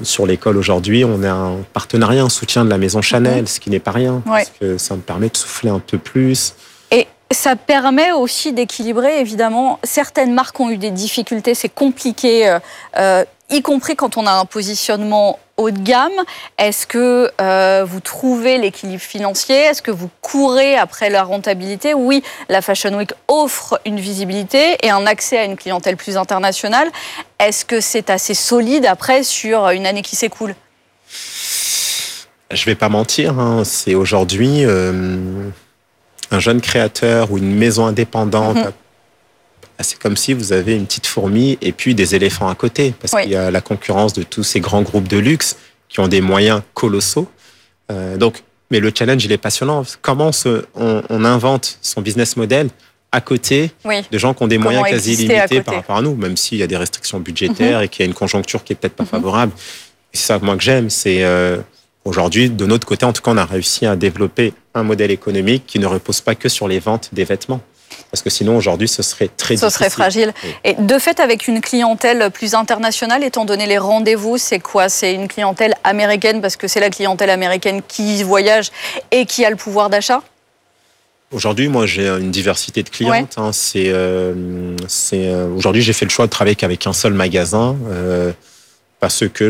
sur l'école aujourd'hui, on a un partenariat, un soutien de la maison Chanel, ce qui n'est pas rien, parce que ça me permet de souffler un peu plus. Et ça permet aussi d'équilibrer, évidemment. Certaines marques ont eu des difficultés, c'est compliqué, y compris quand on a un positionnement haut de gamme. Est-ce que vous trouvez l'équilibre financier? Est-ce que vous courez après la rentabilité? Oui, la Fashion Week offre une visibilité et un accès à une clientèle plus internationale. Est-ce que c'est assez solide après sur une année qui s'écoule? Je vais pas mentir, c'est aujourd'hui un jeune créateur ou une maison indépendante. C'est comme si vous avez une petite fourmi et puis des éléphants à côté, parce qu'il y a la concurrence de tous ces grands groupes de luxe qui ont des moyens colossaux. Mais le challenge, il est passionnant. Comment on invente son business model à côté de gens qui ont des moyens quasi illimités par rapport à nous, même s'il y a des restrictions budgétaires et qu'il y a une conjoncture qui est peut-être pas favorable. Et c'est ça moi que j'aime, c'est aujourd'hui, de notre côté, en tout cas, on a réussi à développer un modèle économique qui ne repose pas que sur les ventes des vêtements. Parce que sinon, aujourd'hui, ce serait très difficile. Ce serait fragile. Oui. Et de fait, avec une clientèle plus internationale, étant donné les rendez-vous, c'est quoi? C'est une clientèle américaine, parce que c'est la clientèle américaine qui voyage et qui a le pouvoir d'achat? Aujourd'hui, moi, j'ai une diversité de clientes. Aujourd'hui, j'ai fait le choix de travailler qu'avec un seul magasin, parce que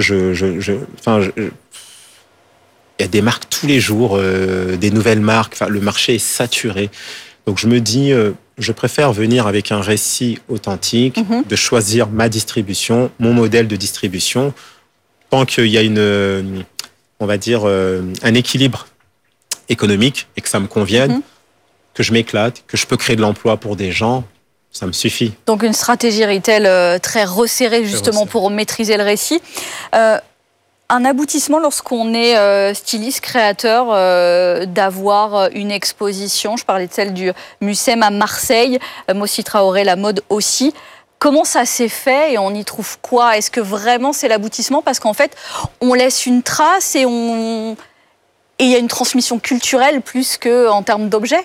il y a des marques tous les jours, des nouvelles marques. Enfin, le marché est saturé. Donc, je me dis, je préfère venir avec un récit authentique, de choisir ma distribution, mon modèle de distribution, tant qu'il y a un équilibre économique et que ça me convienne, que je m'éclate, que je peux créer de l'emploi pour des gens, ça me suffit. Donc, une stratégie retail très resserrée, justement, pour maîtriser le récit. Un aboutissement lorsqu'on est styliste, créateur, d'avoir une exposition. Je parlais de celle du Mucem à Marseille, Mossi Traoré, la mode aussi. Comment ça s'est fait et on y trouve quoi? Est-ce que vraiment c'est l'aboutissement? Parce qu'en fait, on laisse une trace et il y a une transmission culturelle plus qu'en termes d'objets.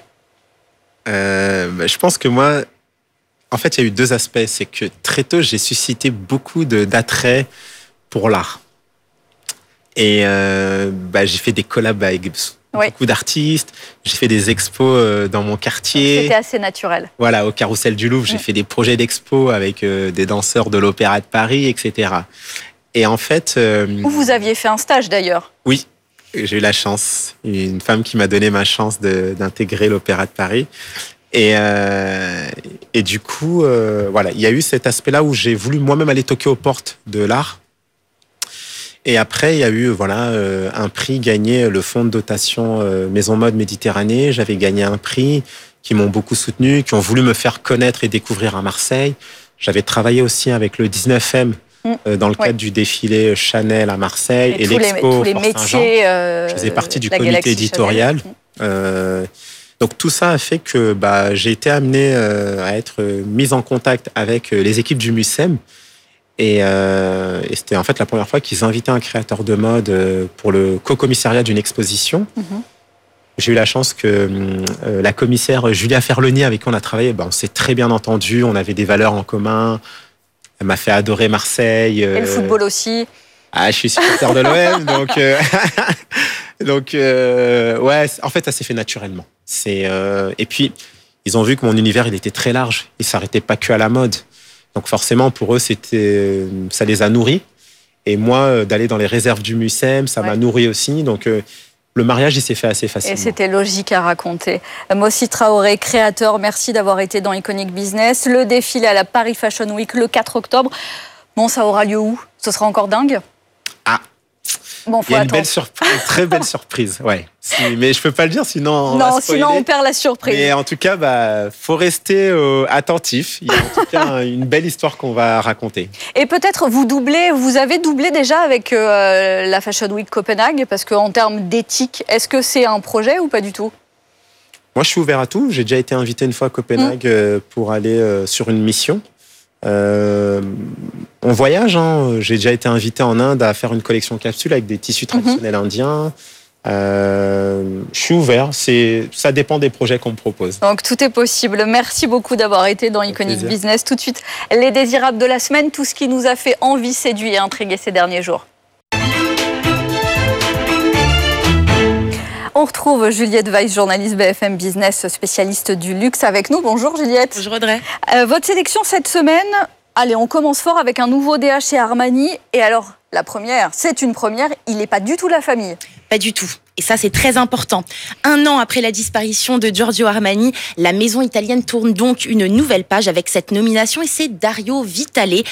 Je pense que moi, en fait, il y a eu deux aspects. C'est que très tôt, j'ai suscité beaucoup d'attrait pour l'art. Et j'ai fait des collabs avec beaucoup d'artistes. J'ai fait des expos dans mon quartier. Donc, c'était assez naturel. Voilà, au Carrousel du Louvre, j'ai fait des projets d'expo avec des danseurs de l'Opéra de Paris, etc. Et en fait... Où vous aviez fait un stage d'ailleurs. Oui, j'ai eu la chance. Une femme qui m'a donné ma chance d'intégrer l'Opéra de Paris. Et du coup, il y a eu cet aspect-là où j'ai voulu moi-même aller toquer aux portes de l'art. Et après, il y a eu un prix gagné, le fonds de dotation Maison Mode Méditerranée. J'avais gagné un prix qui m'ont beaucoup soutenu, qui ont voulu me faire connaître et découvrir à Marseille. J'avais travaillé aussi avec le 19e dans le cadre du défilé Chanel à Marseille et l'expo tous les métiers. Je faisais partie du comité éditorial. Donc tout ça a fait que j'ai été amené à être mis en contact avec les équipes du Mucem. Et c'était en fait la première fois qu'ils invitaient un créateur de mode pour le co-commissariat d'une exposition. J'ai eu la chance que la commissaire Julia Ferloni, avec qui on a travaillé, on s'est très bien entendu, on avait des valeurs en commun. Elle m'a fait adorer Marseille. Et le football aussi. Je suis supporter de l'OM, donc en fait ça s'est fait naturellement. Et puis ils ont vu que mon univers il était très large, il s'arrêtait pas que à la mode. Donc forcément, pour eux, ça les a nourris. Et moi, d'aller dans les réserves du Mucem, ça m'a nourri aussi. Donc le mariage, il s'est fait assez facilement. Et c'était logique à raconter. Mossi Traoré, créateur, merci d'avoir été dans Iconic Business. Le défilé à la Paris Fashion Week le 4 octobre. Bon, ça aura lieu où? Ce sera encore dingue? Il y a une très belle surprise, ouais. Mais je peux pas le dire, sinon on perd la surprise. Mais en tout cas, faut rester attentif. Il y a en tout cas une belle histoire qu'on va raconter. Et peut-être vous avez doublé déjà avec la Fashion Week Copenhague, parce qu'en termes d'éthique, est-ce que c'est un projet ou pas du tout? Moi, je suis ouvert à tout. J'ai déjà été invité une fois à Copenhague pour aller sur une mission. On voyage, j'ai déjà été invité en Inde à faire une collection capsule avec des tissus traditionnels indiens. Je suis ouvert, ça dépend des projets qu'on me propose. Donc tout est possible. Merci beaucoup d'avoir été dans Iconic Business. Tout de suite, les désirables de la semaine, tout ce qui nous a fait envie, séduire et intriguer ces derniers jours. On retrouve Juliette Weiss, journaliste BFM Business, spécialiste du luxe avec nous. Bonjour Juliette. Bonjour Audrey. Votre sélection cette semaine, allez, on commence fort avec un nouveau DH chez Armani. Et alors, la première, c'est une première, il n'est pas du tout la famille. Pas du tout. Et ça, c'est très important. 1 an après la disparition de Giorgio Armani, la maison italienne tourne donc une nouvelle page avec cette nomination et c'est Dario Vitale,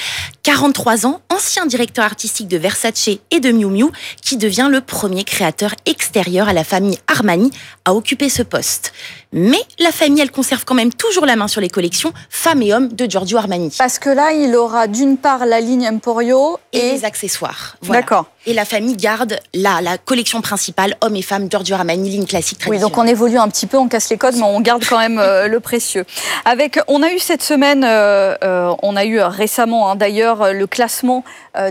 43 ans, ancien directeur artistique de Versace et de Miu Miu, qui devient le premier créateur extérieur à la famille Armani à occuper ce poste. Mais la famille, elle conserve quand même toujours la main sur les collections femmes et hommes de Giorgio Armani. Parce que là, il aura d'une part la ligne Emporio et les accessoires. Voilà. D'accord. Et la famille garde la collection principale, hommes et femmes, Giorgio Armani, ligne classique traditionnelle. Oui, donc on évolue un petit peu, on casse les codes, mais on garde quand même le précieux. On a eu cette semaine, on a eu récemment d'ailleurs le classement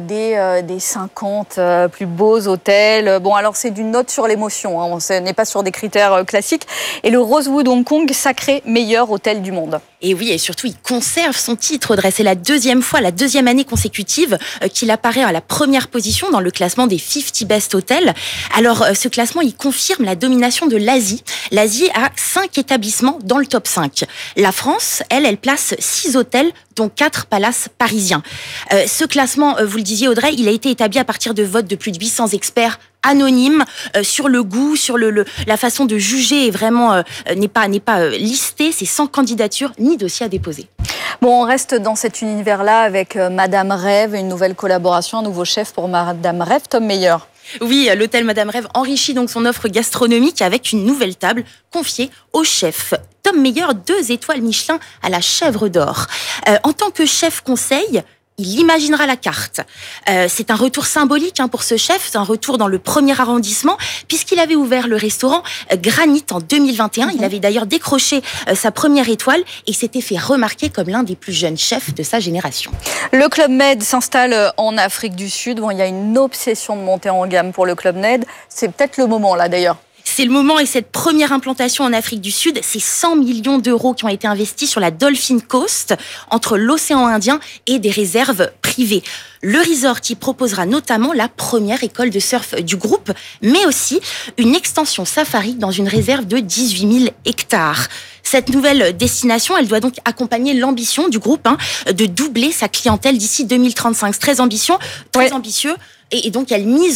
des 50 plus beaux hôtels. Bon, alors c'est d'une note sur l'émotion, hein, ce n'est pas sur des critères classiques. Et le Rosewood Hong Kong, sacré meilleur hôtel du monde. Et oui, et surtout, il conserve son titre, Audrey. C'est la deuxième année consécutive qu'il apparaît à la première position dans le classement des 50 Best Hotels. Alors, ce classement, il confirme la domination de l'Asie. L'Asie a 5 établissements dans le top 5. La France, elle place 6 hôtels, dont 4 palaces parisiens. Ce classement, vous le disiez, Audrey, il a été établi à partir de votes de plus de 800 experts anonyme sur le goût, sur la façon de juger et vraiment n'est pas listé, c'est sans candidature ni dossier à déposer. Bon, on reste dans cet univers-là avec Madame Rêve, une nouvelle collaboration, un nouveau chef pour Madame Rêve, Tom Meyer. Oui, l'hôtel Madame Rêve enrichit donc son offre gastronomique avec une nouvelle table confiée au chef Tom Meyer, 2 étoiles Michelin à la Chèvre d'Or. En tant que chef conseil, il imaginera la carte. C'est un retour symbolique pour ce chef, c'est un retour dans le 1er arrondissement, puisqu'il avait ouvert le restaurant Granit en 2021. Il avait d'ailleurs décroché sa première étoile et s'était fait remarquer comme l'un des plus jeunes chefs de sa génération. Le Club Med s'installe en Afrique du Sud. Bon, il y a une obsession de monter en gamme pour le Club Med. C'est peut-être le moment là d'ailleurs. C'est le moment et cette première implantation en Afrique du Sud, c'est 100 millions d'euros qui ont été investis sur la Dolphin Coast, entre l'océan Indien et des réserves privées. Le resort qui proposera notamment la première école de surf du groupe, mais aussi une extension safari dans une réserve de 18 000 hectares. Cette nouvelle destination, elle doit donc accompagner l'ambition du groupe de doubler sa clientèle d'ici 2035. C'est très ambitieux. Et donc,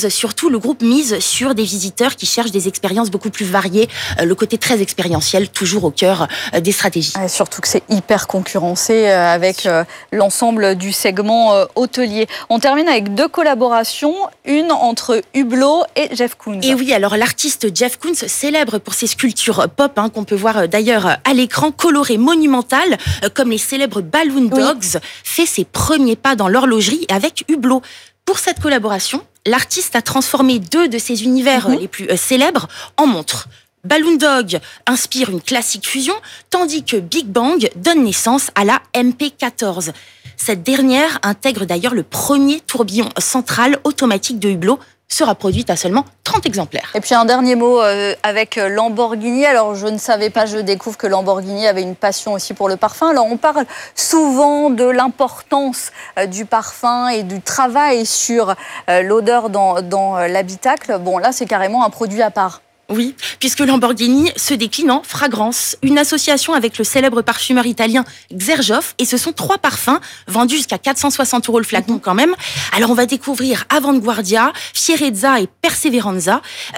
le groupe mise sur des visiteurs qui cherchent des expériences beaucoup plus variées, le côté très expérientiel, toujours au cœur des stratégies. Surtout que c'est hyper concurrencé avec l'ensemble du segment hôtelier. On termine avec 2 collaborations, une entre Hublot et Jeff Koons. Et oui, alors l'artiste Jeff Koons, célèbre pour ses sculptures pop, qu'on peut voir d'ailleurs à l'écran, colorées, monumentales, comme les célèbres Balloon Dogs, fait ses premiers pas dans l'horlogerie avec Hublot. Pour cette collaboration, l'artiste a transformé 2 de ses univers les plus célèbres en montres. Balloon Dog inspire une classique fusion, tandis que Big Bang donne naissance à la MP14. Cette dernière intègre d'ailleurs le premier tourbillon central automatique de Hublot, sera produite à seulement 30 exemplaires. Et puis un dernier mot avec Lamborghini. Alors je ne savais pas, je découvre que Lamborghini avait une passion aussi pour le parfum. Alors on parle souvent de l'importance du parfum et du travail sur l'odeur dans l'habitacle. Bon là c'est carrément un produit à part. Oui, puisque Lamborghini se décline en fragrance, une association avec le célèbre parfumeur italien Xerjoff, et ce sont 3 parfums vendus jusqu'à 460 € le flacon quand même. Alors on va découvrir Avanguardia, Fierezza et Perseveranza,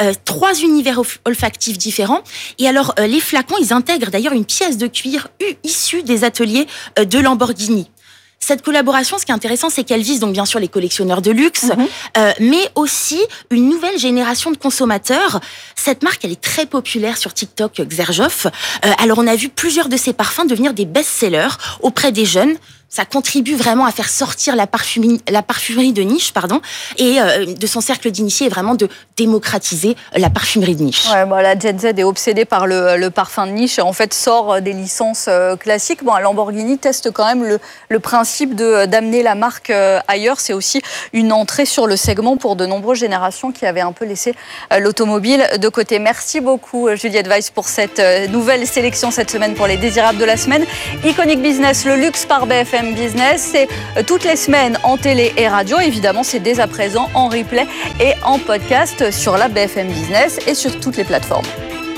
3 univers olfactifs différents. Et alors les flacons, ils intègrent d'ailleurs une pièce de cuir issue des ateliers de Lamborghini. Cette collaboration, ce qui est intéressant, c'est qu'elle vise donc bien sûr les collectionneurs de luxe, mais aussi une nouvelle génération de consommateurs. Cette marque, elle est très populaire sur TikTok, Xerjoff. Alors on a vu plusieurs de ses parfums devenir des best-sellers auprès des jeunes. Ça contribue vraiment à faire sortir la parfumerie de niche, et de son cercle d'initiés, et vraiment de démocratiser la parfumerie de niche. Ouais, la Gen Z est obsédée par le parfum de niche et en fait sort des licences classiques. Bon, Lamborghini teste quand même le principe d'amener la marque ailleurs. C'est aussi une entrée sur le segment pour de nombreuses générations qui avaient un peu laissé l'automobile de côté. Merci beaucoup Juliette Weiss pour cette nouvelle sélection cette semaine pour les désirables de la semaine. Iconic Business, le luxe par BFM BFM Business. C'est toutes les semaines en télé et radio. Évidemment, c'est dès à présent en replay et en podcast sur la BFM Business et sur toutes les plateformes.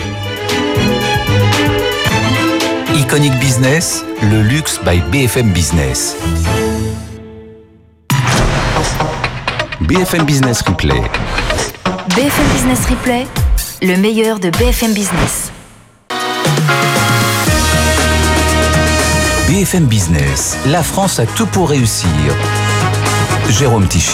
Iconic Business, le luxe by BFM Business. BFM Business Replay. BFM Business Replay, le meilleur de BFM Business. BFM Business, la France a tout pour réussir. Jérôme Tichet.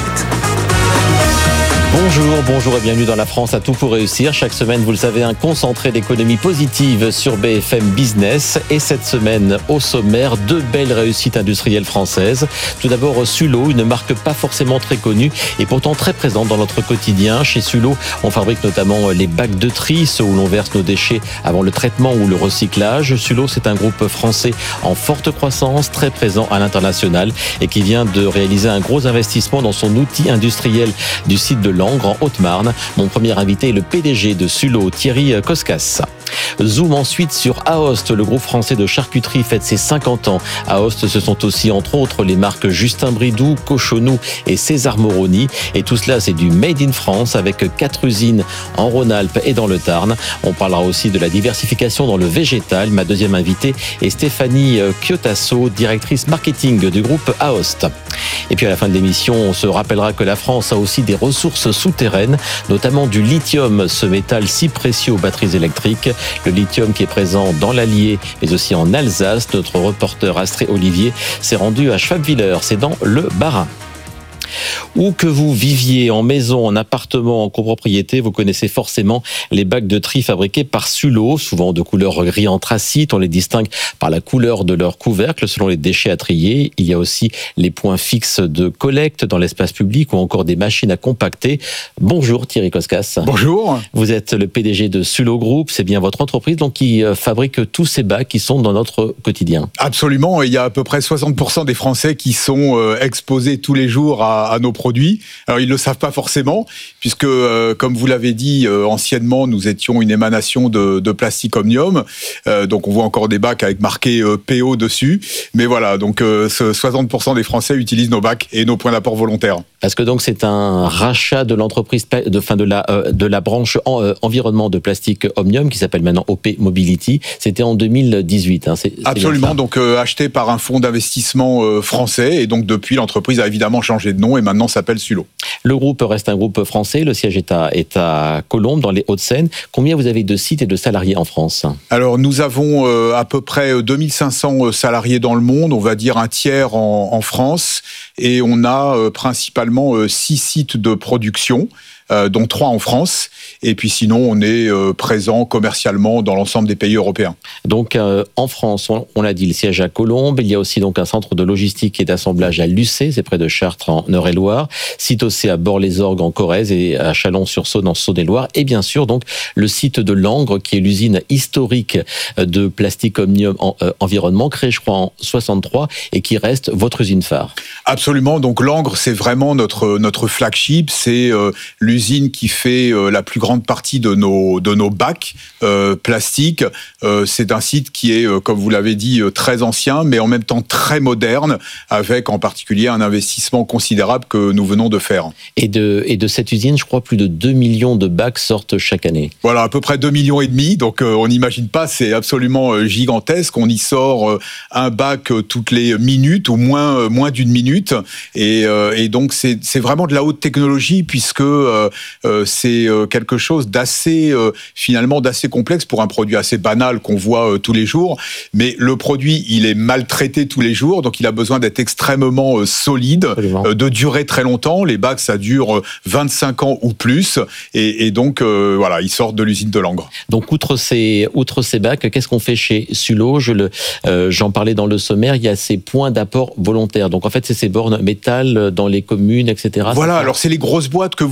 Bonjour et bienvenue dans La France à tout pour réussir. Chaque semaine, vous le savez, un concentré d'économie positive sur BFM Business. Et cette semaine, au sommaire, 2 belles réussites industrielles françaises. Tout d'abord, Sullo, une marque pas forcément très connue et pourtant très présente dans notre quotidien. Chez Sullo, on fabrique notamment les bacs de tri, ceux où l'on verse nos déchets avant le traitement ou le recyclage. Sullo, c'est un groupe français en forte croissance, très présent à l'international et qui vient de réaliser un gros investissement dans son outil industriel du site de Langres, en Haute-Marne. Mon premier invité est le PDG de Sullo, Thierry Koskas. Zoom ensuite sur Aoste, le groupe français de charcuterie fête ses 50 ans. Aoste, ce sont aussi entre autres les marques Justin Bridou, Cochonou et César Moroni. Et tout cela, c'est du Made in France avec 4 usines en Rhône-Alpes et dans le Tarn. On parlera aussi de la diversification dans le végétal. Ma deuxième invitée est Stéphanie Chiotasso, directrice marketing du groupe Aoste. Et puis à la fin de l'émission, on se rappellera que la France a aussi des ressources souterraines, notamment du lithium, ce métal si précieux aux batteries électriques. Le lithium qui est présent dans l'Allier, mais aussi en Alsace. Notre reporter Astrée Olivier s'est rendu à Schwabwiller, c'est dans le Bas-Rhin. Où que vous viviez, en maison, en appartement, en copropriété, vous connaissez forcément les bacs de tri fabriqués par Sullo, souvent de couleur gris anthracite. On les distingue par la couleur de leur couvercle selon les déchets à trier. Il y a aussi les points fixes de collecte dans l'espace public ou encore des machines à compacter. Bonjour Thierry Koskas. Bonjour. Vous êtes le PDG de Sullo Group. C'est bien votre entreprise donc qui fabrique tous ces bacs qui sont dans notre quotidien. Absolument. Il y a à peu près 60% des Français qui sont exposés tous les jours à nos produits. Alors, ils ne le savent pas forcément, puisque, comme vous l'avez dit, anciennement, nous étions une émanation de plastique omnium. Donc, on voit encore des bacs avec marqué PO dessus. Mais voilà, donc 60% des Français utilisent nos bacs et nos points d'apport volontaires. Parce que donc, c'est un rachat de l'entreprise, de la branche environnement de plastique omnium, qui s'appelle maintenant OP Mobility. C'était en 2018. Hein, absolument. Donc, acheté par un fonds d'investissement français. Et donc, depuis, l'entreprise a évidemment changé de nom et maintenant s'appelle Sullo. Le groupe reste un groupe français, le siège est à Colombes, dans les Hauts-de-Seine. Combien vous avez de sites et de salariés en France ? Alors, nous avons à peu près 2500 salariés dans le monde, on va dire un tiers en France, et on a principalement 6 sites de production, dont 3 en France. Et puis sinon, on est présent commercialement dans l'ensemble des pays européens. Donc en France, on l'a dit, le siège à Colombes. Il y a aussi donc un centre de logistique et d'assemblage à Lucé, c'est près de Chartres en Eure-et-Loire. Site aussi à Bar-les-Orgues en Corrèze et à Chalon-sur-Saône en Saône-et-Loire. Et bien sûr donc le site de Langres, qui est l'usine historique de plastique omnium environnement, créée je crois en 63 et qui reste votre usine phare. Absolument. Donc Langres, c'est vraiment notre flagship. C'est l'usine qui fait la plus grande partie de nos bacs plastiques. C'est un site qui est, comme vous l'avez dit, très ancien, mais en même temps très moderne, avec en particulier un investissement considérable que nous venons de faire. Et de cette usine, je crois, plus de 2 millions de bacs sortent chaque année. Voilà, à peu près 2,5 millions. Donc on n'imagine pas, c'est absolument gigantesque. On y sort un bac toutes les minutes, ou moins d'une minute. Et donc c'est vraiment de la haute technologie, puisque c'est quelque chose d'assez complexe pour un produit assez banal qu'on voit tous les jours. Mais le produit, il est maltraité tous les jours, donc il a besoin d'être extrêmement solide, de durer très longtemps. Les bacs, ça dure 25 ans ou plus. Et donc, voilà, ils sortent de l'usine de Langres. Donc, outre ces bacs, qu'est-ce qu'on fait chez Sullo ? J'en parlais dans le sommaire, il y a ces points d'apport volontaires. Donc, en fait, c'est ces bornes métal dans les communes, etc. Voilà, alors c'est les grosses boîtes que vous voyez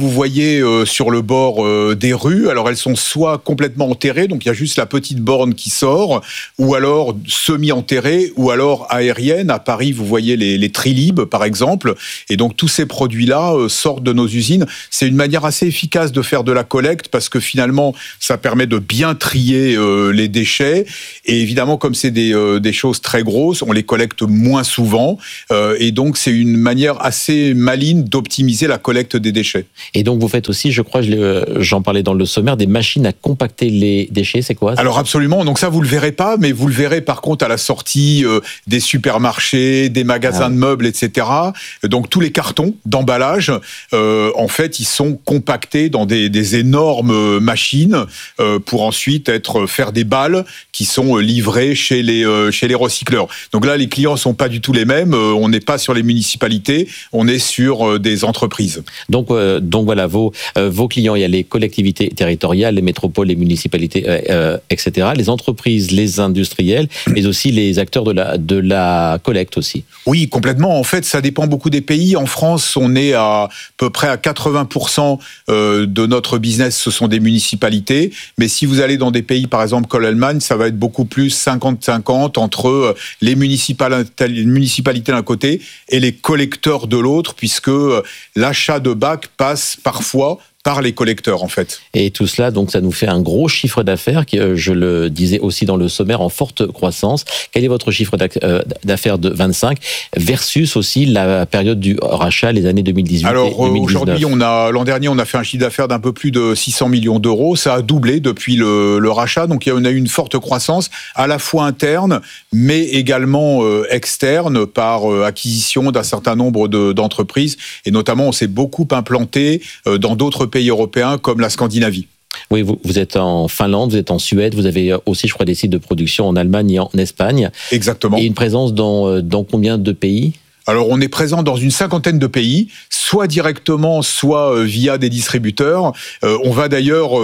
triées sur le bord des rues. Alors elles sont soit complètement enterrées, donc il y a juste la petite borne qui sort, ou alors semi-enterrées, ou alors aériennes. À Paris, vous voyez les Trilib, par exemple. Et donc tous ces produits-là sortent de nos usines. C'est une manière assez efficace de faire de la collecte parce que finalement, ça permet de bien trier les déchets. Et évidemment, comme c'est des choses très grosses, on les collecte moins souvent. Et donc, c'est une manière assez maligne d'optimiser la collecte des déchets. Et donc, vous faites aussi, je crois, j'en parlais dans le sommaire, des machines à compacter les déchets. C'est quoi ça ? Alors absolument. Donc ça, vous le verrez pas, mais vous le verrez par contre à la sortie des supermarchés, des magasins de meubles, etc. Donc tous les cartons d'emballage, en fait, ils sont compactés dans des énormes machines pour ensuite faire des balles qui sont livrées chez les recycleurs. Donc là, les clients sont pas du tout les mêmes. On n'est pas sur les municipalités, on est sur des entreprises. Donc voilà, vos clients, il y a les collectivités territoriales, les métropoles, les municipalités, etc. Les entreprises, les industriels, mais aussi les acteurs de la collecte aussi. Oui, complètement. En fait, ça dépend beaucoup des pays. En France, on est à peu près à 80% de notre business, ce sont des municipalités. Mais si vous allez dans des pays, par exemple, comme l'Allemagne, ça va être beaucoup plus 50-50 entre les municipalités d'un côté et les collecteurs de l'autre, puisque l'achat de bacs passe parfois par les collecteurs, en fait. Et tout cela, donc, ça nous fait un gros chiffre d'affaires, qui, je le disais aussi dans le sommaire, en forte croissance. Quel est votre chiffre d'affaires de 25 versus aussi la période du rachat, les années 2018 Alors, et 2019? aujourd'hui, l'an dernier, on a fait un chiffre d'affaires d'un peu plus de 600 millions d'euros. Ça a doublé depuis le rachat. Donc, on a eu une forte croissance, à la fois interne, mais également externe, par acquisition d'un certain nombre d'entreprises. Et notamment, on s'est beaucoup implanté dans d'autres pays européens comme la Scandinavie. Oui, vous êtes en Finlande, vous êtes en Suède, vous avez aussi, je crois, des sites de production en Allemagne et en Espagne. Exactement. Et une présence dans combien de pays ? Alors, on est présent dans une 50aine de pays, soit directement, soit via des distributeurs. On va d'ailleurs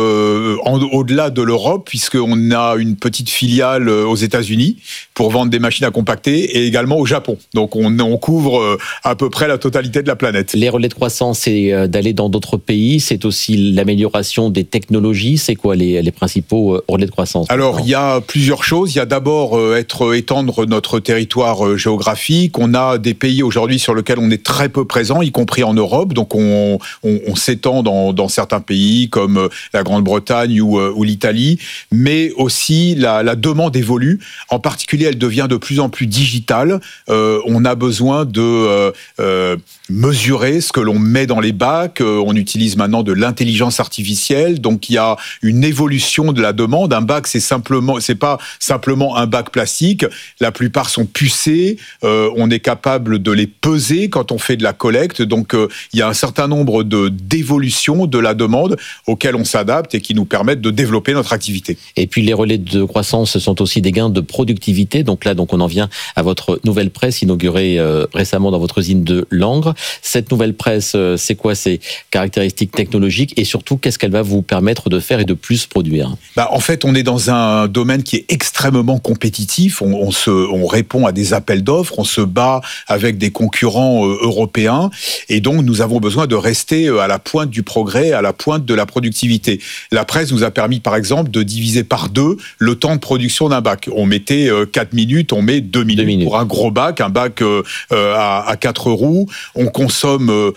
au-delà de l'Europe, puisqu'on a une petite filiale aux États-Unis pour vendre des machines à compacter, et également au Japon. Donc, on couvre à peu près la totalité de la planète. Les relais de croissance, c'est d'aller dans d'autres pays, c'est aussi l'amélioration des technologies. C'est quoi les principaux relais de croissance? Alors, il y a plusieurs choses. Il y a d'abord étendre notre territoire géographique. On a des pays aujourd'hui sur lesquels on est très peu présent, y compris en Europe. Donc on s'étend dans certains pays comme la Grande-Bretagne ou l'Italie, mais aussi la demande évolue. En particulier, elle devient de plus en plus digitale. On a besoin de mesurer ce que l'on met dans les bacs. On utilise maintenant de l'intelligence artificielle. Donc il y a une évolution de la demande. Un bac, c'est pas simplement un bac plastique. La plupart sont pucés. On est capable de les peser quand on fait de la collecte. Donc, il y a un certain nombre d'évolutions de la demande auxquelles on s'adapte et qui nous permettent de développer notre activité. Et puis, les relais de croissance sont aussi des gains de productivité. Donc là, on en vient à votre nouvelle presse inaugurée récemment dans votre usine de Langres. Cette nouvelle presse, c'est quoi ses caractéristiques technologiques et surtout, qu'est-ce qu'elle va vous permettre de faire et de plus produire? En fait, on est dans un domaine qui est extrêmement compétitif. On répond à des appels d'offres, on se bat avec des concurrents européens, et donc nous avons besoin de rester à la pointe du progrès, à la pointe de la productivité. La presse nous a permis, par exemple, de diviser par 2 le temps de production d'un bac. On mettait 4 minutes, on met 2 minutes. Pour un gros bac, un bac à 4 roues. On consomme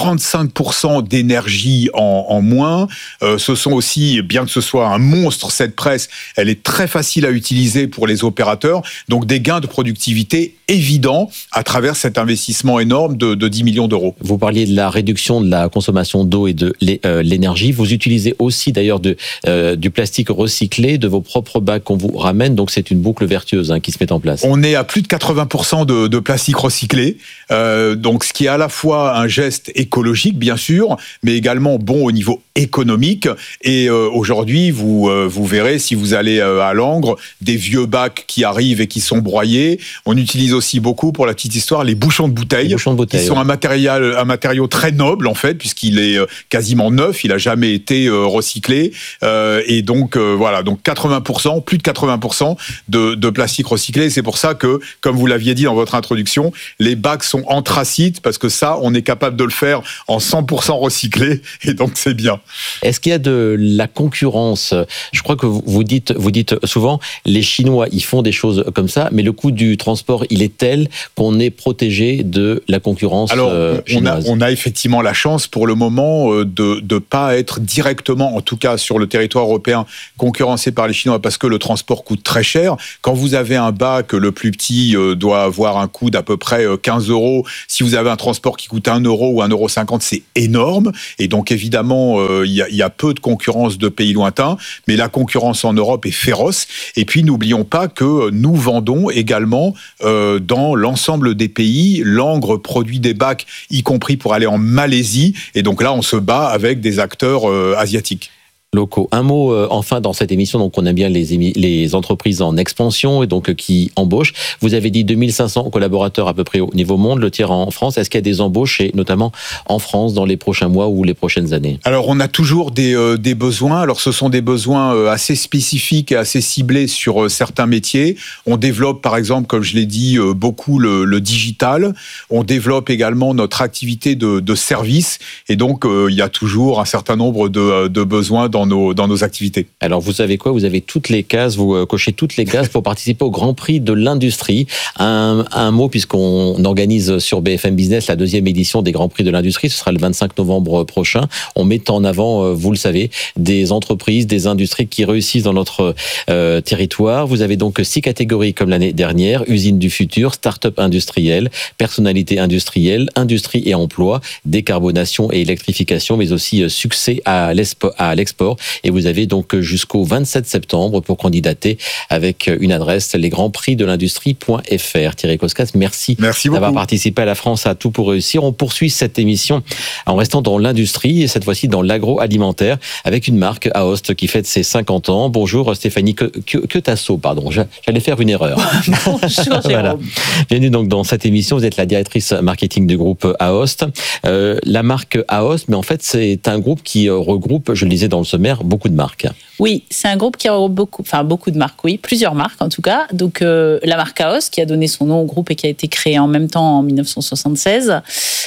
35% d'énergie en moins. Ce sont aussi, bien que ce soit un monstre, cette presse, elle est très facile à utiliser pour les opérateurs. Donc des gains de productivité évidents à travers cet investissement énorme de 10 millions d'euros. Vous parliez de la réduction de la consommation d'eau et de l'énergie. Vous utilisez aussi d'ailleurs du plastique recyclé, de vos propres bacs qu'on vous ramène. Donc c'est une boucle vertueuse qui se met en place. On est à plus de 80% de plastique recyclé. Donc ce qui est à la fois un geste écologique, bien sûr, mais également bon au niveau économique. Et aujourd'hui, vous verrez, si vous allez à Langres, des vieux bacs qui arrivent et qui sont broyés. On utilise aussi beaucoup, pour la petite histoire, les bouchons de bouteilles, qui sont un matériau très noble, en fait, puisqu'il est quasiment neuf, il n'a jamais été recyclé. Et donc, voilà, donc 80%, plus de 80% de plastique recyclé. C'est pour ça que, comme vous l'aviez dit dans votre introduction, les bacs sont anthracites, parce que ça, on est capable de le faire en 100% recyclé, et donc c'est bien. Est-ce qu'il y a de la concurrence ? Je crois que vous dites souvent, les Chinois, ils font des choses comme ça, mais le coût du transport, il est tel qu'on est protégé de la concurrence chinoise. On a effectivement la chance, pour le moment, de ne pas être directement, en tout cas sur le territoire européen, concurrencé par les Chinois, parce que le transport coûte très cher. Quand vous avez un bac, le plus petit doit avoir un coût d'à peu près 15 €. Si vous avez un transport qui coûte 1 € ou 1,50 €, c'est énorme. Et donc, évidemment, il y a peu de concurrence de pays lointains, mais la concurrence en Europe est féroce. Et puis, n'oublions pas que nous vendons également dans l'ensemble des pays. Langres produit des bacs, y compris pour aller en Malaisie. Et donc là, on se bat avec des acteurs asiatiques. Locaux. Un mot enfin dans cette émission, donc on aime bien les entreprises en expansion et donc qui embauchent. Vous avez dit 2500 collaborateurs à peu près au niveau monde, le tiers en France. Est-ce qu'il y a des embauches, et notamment en France, dans les prochains mois ou les prochaines années ? Alors on a toujours des besoins. Alors ce sont des besoins assez spécifiques et assez ciblés sur certains métiers. On développe par exemple, comme je l'ai dit, beaucoup le digital. On développe également notre activité de service, et donc il y a toujours un certain nombre de besoins dans nos activités. Alors vous savez quoi ? Vous avez toutes les cases, vous cochez toutes les cases pour participer au Grand Prix de l'industrie. Un mot, puisqu'on organise sur BFM Business la 2e édition des Grands Prix de l'industrie. Ce sera le 25 novembre prochain. On met en avant, vous le savez, des entreprises, des industries qui réussissent dans notre territoire. Vous avez donc 6 catégories comme l'année dernière: usine du futur, start-up industrielle, personnalité industrielle, industrie et emploi, décarbonation et électrification, mais aussi succès à l'export. Et vous avez donc jusqu'au 27 septembre pour candidater avec une adresse, lesgrandsprixdelindustrie.fr. Thierry Coscas, merci d'avoir participé à La France a tout pour réussir. On poursuit cette émission en restant dans l'industrie, et cette fois-ci dans l'agroalimentaire, avec une marque, Aoste, qui fête ses 50 ans. Bonjour Stéphanie Quetasso, pardon, j'allais faire une erreur. Bonjour Jérôme. Voilà. Bienvenue donc dans cette émission. Vous êtes la directrice marketing du groupe Aoste. La marque Aoste, mais en fait c'est un groupe qui regroupe, je le disais dans le sommaire, beaucoup de marques. Oui, c'est un groupe qui regroupe beaucoup de marques, oui, plusieurs marques en tout cas. Donc la marque Aoste, qui a donné son nom au groupe et qui a été créée en même temps en 1976.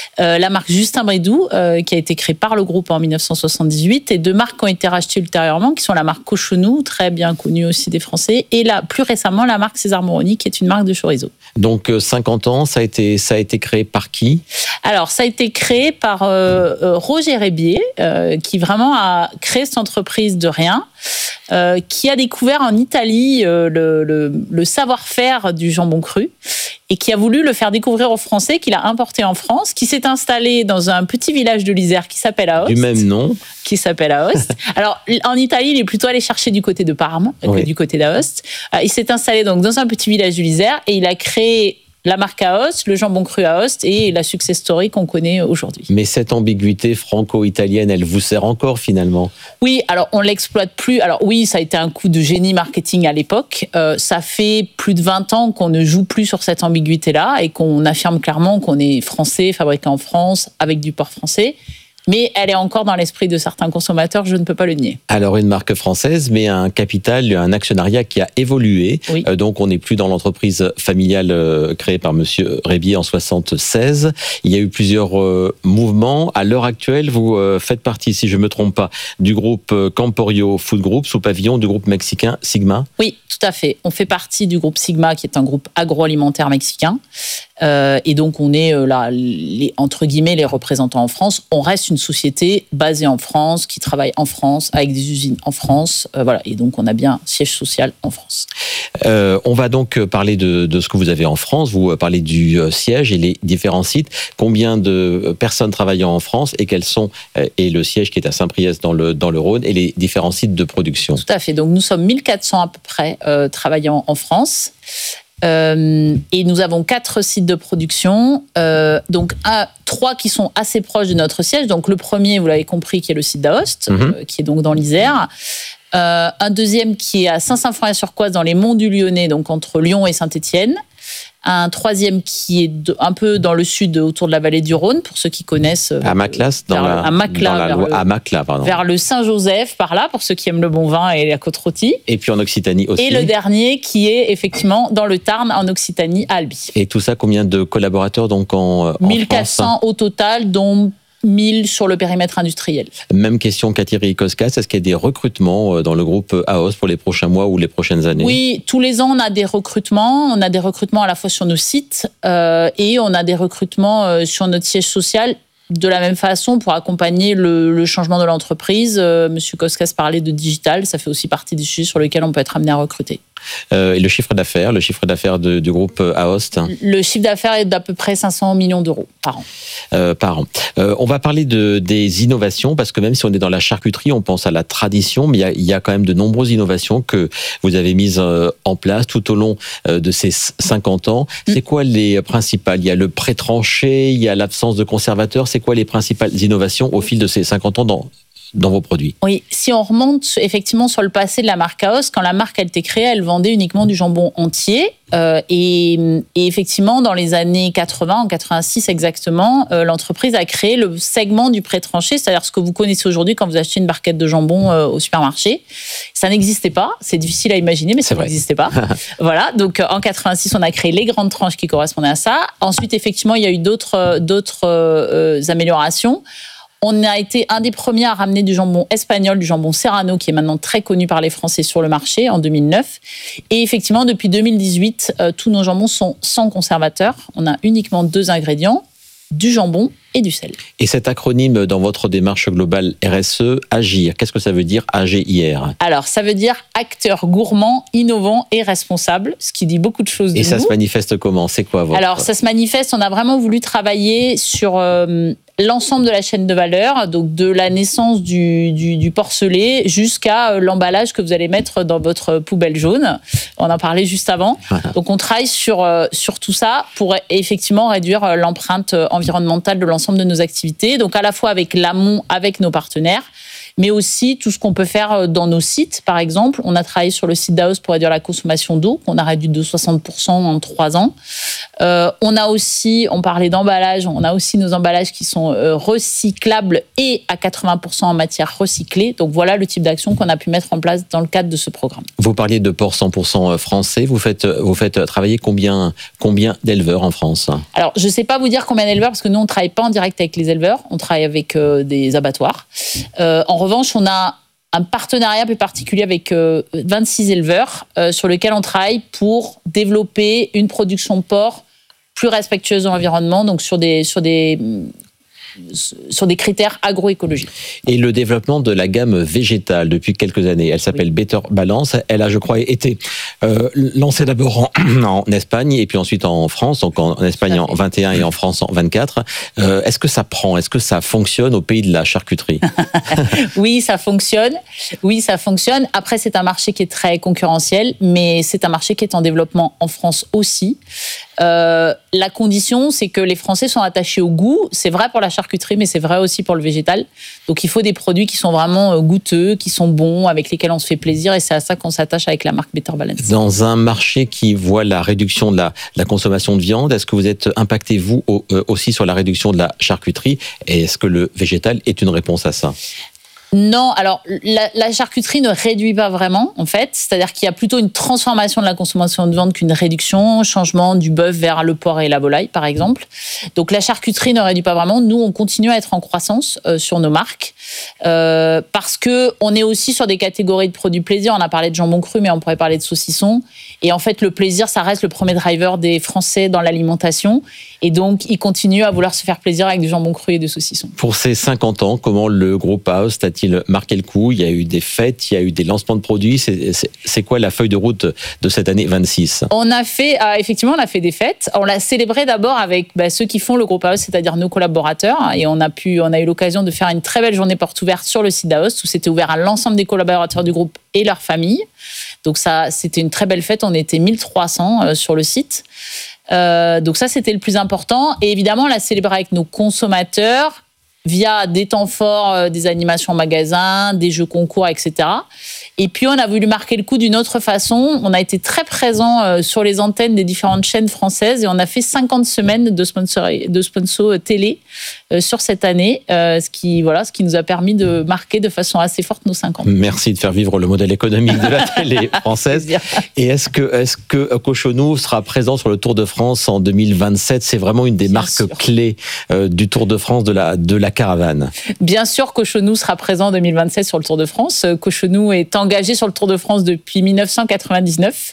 La marque Justin Bridou, qui a été créée par le groupe en 1978, et 2 marques qui ont été rachetées ultérieurement, qui sont la marque Cochonou, très bien connue aussi des Français, et plus récemment la marque César Moroni, qui est une marque de chorizo. Donc 50 ans, ça a été créé par qui ? Alors ça a été créé par Roger Rébier, qui vraiment a créé cette entreprise de rien, qui a découvert en Italie le savoir-faire du jambon cru, et qui a voulu le faire découvrir aux Français, qu'il a importé en France, qui s'est installé dans un petit village de l'Isère qui s'appelle Aoste. Du même nom. Qui s'appelle Aoste. Alors, en Italie, il est plutôt allé chercher du côté de Parme que du côté d'Aoste. Il s'est installé donc dans un petit village de l'Isère, et il a créé la marque Aoste, le jambon cru Aoste, et la success story qu'on connaît aujourd'hui. Mais cette ambiguïté franco-italienne, elle vous sert encore finalement ? Oui, alors on l'exploite plus. Alors oui, ça a été un coup de génie marketing à l'époque. Ça fait plus de 20 ans qu'on ne joue plus sur cette ambiguïté-là, et qu'on affirme clairement qu'on est français, fabriqué en France, avec du porc français. Mais elle est encore dans l'esprit de certains consommateurs, je ne peux pas le nier. Alors une marque française, mais un capital, un actionnariat qui a évolué. Oui. Donc on n'est plus dans l'entreprise familiale créée par Monsieur Rébier en 1976. Il y a eu plusieurs mouvements. À l'heure actuelle, vous faites partie, si je ne me trompe pas, du groupe Camporio Food Group, sous pavillon du groupe mexicain Sigma. Oui, tout à fait. On fait partie du groupe Sigma, qui est un groupe agroalimentaire mexicain. Et donc on est entre guillemets les représentants en France. On reste une société basée en France, qui travaille en France, avec des usines en France, voilà. Et donc on a bien un siège social en France. On va donc parler de ce que vous avez en France. Vous parlez du siège et les différents sites. Combien de personnes travaillant en France, et quels sont, et le siège qui est à Saint-Priest dans le Rhône, et les différents sites de production? Tout à fait. Donc nous sommes 1400 à peu près travaillant en France. Et nous avons 4 sites de production, donc 3 qui sont assez proches de notre siège. Donc le premier, vous l'avez compris, qui est le site d'Aoste, qui est donc dans l'Isère. Un deuxième qui est à Saint-Symphorien-sur-Coise, dans les Monts du Lyonnais, donc entre Lyon et Saint-Étienne. Un troisième qui est un peu dans le sud, autour de la vallée du Rhône, pour ceux qui connaissent. À Maclas, vers le Saint-Joseph, par là, pour ceux qui aiment le bon vin et la côte rôtie. Et puis en Occitanie aussi. Et le dernier qui est effectivement dans le Tarn, en Occitanie, à Albi. Et tout ça, combien de collaborateurs donc en 1400 France au total, dont 1000 sur le périmètre industriel. Même question qu'à Thierry Koskas, est-ce qu'il y a des recrutements dans le groupe Aoste pour les prochains mois ou les prochaines années? Oui, tous les ans on a des recrutements. On a des recrutements à la fois sur nos sites et on a des recrutements sur notre siège social. De la même façon, pour accompagner le changement de l'entreprise, Monsieur Koskas parlait de digital, ça fait aussi partie des sujets sur lesquels on peut être amené à recruter. Et le chiffre d'affaires du groupe Aoste? Le chiffre d'affaires est d'à peu près 500 millions d'euros par an. On va parler des innovations, parce que même si on est dans la charcuterie, on pense à la tradition, mais il y a quand même de nombreuses innovations que vous avez mises en place tout au long de ces 50 ans. C'est quoi les principales? Il y a le pré-tranché, il y a l'absence de conservateurs. C'est quoi les principales innovations au fil de ces 50 ans dans vos produits? Oui, si on remonte effectivement sur le passé de la marque Aoste, quand la marque a été créée, elle vendait uniquement du jambon entier. Et effectivement, dans les années 80, en 86 exactement, l'entreprise a créé le segment du pré-tranché, c'est-à-dire ce que vous connaissez aujourd'hui quand vous achetez une barquette de jambon au supermarché. Ça n'existait pas, c'est difficile à imaginer, mais ça n'existait pas. Voilà, donc en 86, on a créé les grandes tranches qui correspondaient à ça. Ensuite, effectivement, il y a eu d'autres améliorations. On a été un des premiers à ramener du jambon espagnol, du jambon Serrano, qui est maintenant très connu par les Français sur le marché, en 2009. Et effectivement, depuis 2018, tous nos jambons sont sans conservateur. On a uniquement 2 ingrédients, du jambon et du sel. Et cet acronyme dans votre démarche globale RSE, AGIR, qu'est-ce que ça veut dire AGIR? Alors, ça veut dire acteur gourmand, innovant et responsable, ce qui dit beaucoup de choses de nous. Et ça se manifeste comment? C'est quoi votre... Alors, ça se manifeste, on a vraiment voulu travailler sur l'ensemble de la chaîne de valeur, donc de la naissance du porcelet jusqu'à l'emballage que vous allez mettre dans votre poubelle jaune. On en parlait juste avant. Voilà. Donc, on travaille sur tout ça pour effectivement réduire l'empreinte environnementale de l'ensemble de nos activités. Donc, à la fois avec l'amont, avec nos partenaires, mais aussi tout ce qu'on peut faire dans nos sites. Par exemple, on a travaillé sur le site d'Aoste pour réduire la consommation d'eau, qu'on a réduit de 60% en 3 ans. On parlait d'emballage, on a aussi nos emballages qui sont recyclables et à 80% en matière recyclée. Donc voilà le type d'action qu'on a pu mettre en place dans le cadre de ce programme. Vous parliez de porc 100% français. Vous faites travailler combien d'éleveurs en France? Alors, je ne sais pas vous dire combien d'éleveurs, parce que nous, on ne travaille pas en direct avec les éleveurs, on travaille avec des abattoirs. En revanche, on a un partenariat plus particulier avec 26 éleveurs sur lequel on travaille pour développer une production de porc plus respectueuse de l'environnement, donc sur des critères agroécologiques. Et le développement de la gamme végétale depuis quelques années, elle s'appelle Better Balance. Elle a, je crois, été lancée d'abord en Espagne et puis ensuite en France, donc en Espagne en 21 et en France en 24. Est-ce que ça prend? Est-ce que ça fonctionne au pays de la charcuterie? Oui, ça fonctionne. Après, c'est un marché qui est très concurrentiel, mais c'est un marché qui est en développement en France aussi. La condition, c'est que les Français sont attachés au goût. C'est vrai pour la charcuterie, mais c'est vrai aussi pour le végétal. Donc, il faut des produits qui sont vraiment goûteux, qui sont bons, avec lesquels on se fait plaisir. Et c'est à ça qu'on s'attache avec la marque Better Balance. Dans un marché qui voit la réduction de la consommation de viande, est-ce que vous êtes impacté, vous, aussi sur la réduction de la charcuterie? Et est-ce que le végétal est une réponse à ça? Non, alors la charcuterie ne réduit pas vraiment, en fait. C'est-à-dire qu'il y a plutôt une transformation de la consommation de viande qu'une réduction, changement du bœuf vers le porc et la volaille, par exemple. Donc la charcuterie ne réduit pas vraiment. Nous, on continue à être en croissance sur nos marques parce que on est aussi sur des catégories de produits plaisir. On a parlé de jambon cru, mais on pourrait parler de saucisson. Et en fait, le plaisir, ça reste le premier driver des Français dans l'alimentation. Et donc, ils continuent à vouloir se faire plaisir avec du jambon cru et du saucisson. Pour ces 50 ans, comment le groupe Aoste a-t-il marqué le coup? Il y a eu des fêtes, il y a eu des lancements de produits. C'est quoi la feuille de route de cette année 26? On a fait des fêtes. On l'a célébré d'abord avec ceux qui font le groupe AOS, c'est-à-dire nos collaborateurs. Et on a eu l'occasion de faire une très belle journée porte ouverte sur le site d'AOS, où c'était ouvert à l'ensemble des collaborateurs du groupe et leurs familles. Donc ça, c'était une très belle fête. On était 1300 sur le site. Donc ça, c'était le plus important. Et évidemment, on l'a célébré avec nos consommateurs via des temps forts, des animations en magasin, des jeux concours, etc. Et puis, on a voulu marquer le coup d'une autre façon. On a été très présents sur les antennes des différentes chaînes françaises et on a fait 50 semaines de sponsor télé sur cette année, ce qui nous a permis de marquer de façon assez forte nos 5 ans. Merci de faire vivre le modèle économique de la télé française. Et est-ce que Cochonou sera présent sur le Tour de France en 2027? C'est vraiment une des marques clés du Tour de France de la caravane. Bien sûr, Cochonou sera présent en 2027 sur le Tour de France. Cochonou est engagé sur le Tour de France depuis 1999.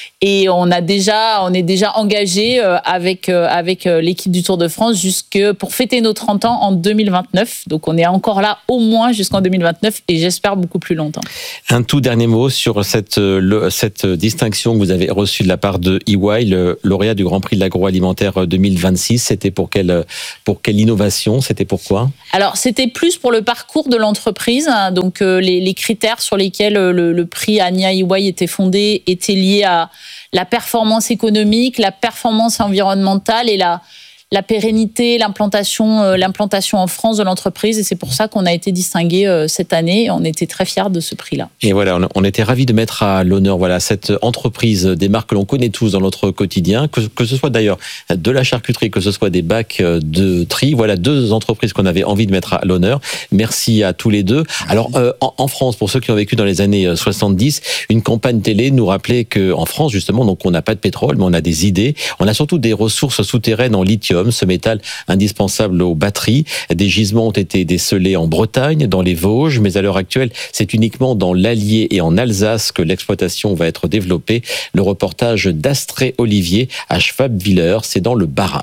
Et on est déjà engagé avec l'équipe du Tour de France pour fêter nos 30 ans en 2029. Donc on est encore là au moins jusqu'en 2029 et j'espère beaucoup plus longtemps. Un tout dernier mot sur cette distinction que vous avez reçue de la part de EY, le lauréat du Grand Prix de l'agroalimentaire 2026. C'était pour quelle innovation? C'était pourquoi? Alors c'était plus pour le parcours de l'entreprise. Donc les critères sur lesquels le prix Ania EY était fondé étaient liés à la performance économique, la performance environnementale et la pérennité, l'implantation en France de l'entreprise. Et c'est pour ça qu'on a été distingué cette année. On était très fiers de ce prix-là. Et voilà, on était ravis de mettre à l'honneur cette entreprise, des marques que l'on connaît tous dans notre quotidien, que ce soit d'ailleurs de la charcuterie, que ce soit des bacs de tri. Voilà 2 entreprises qu'on avait envie de mettre à l'honneur. Merci à tous les deux. Alors, en France, pour ceux qui ont vécu dans les années 70, une campagne télé nous rappelait qu'en France, justement, donc on n'a pas de pétrole, mais on a des idées. On a surtout des ressources souterraines en lithium, ce métal indispensable aux batteries. Des gisements ont été décelés en Bretagne, dans les Vosges, mais à l'heure actuelle, c'est uniquement dans l'Allier et en Alsace que l'exploitation va être développée. Le reportage d'Astrée Olivier à Schwabwiller, c'est dans le Bas-Rhin.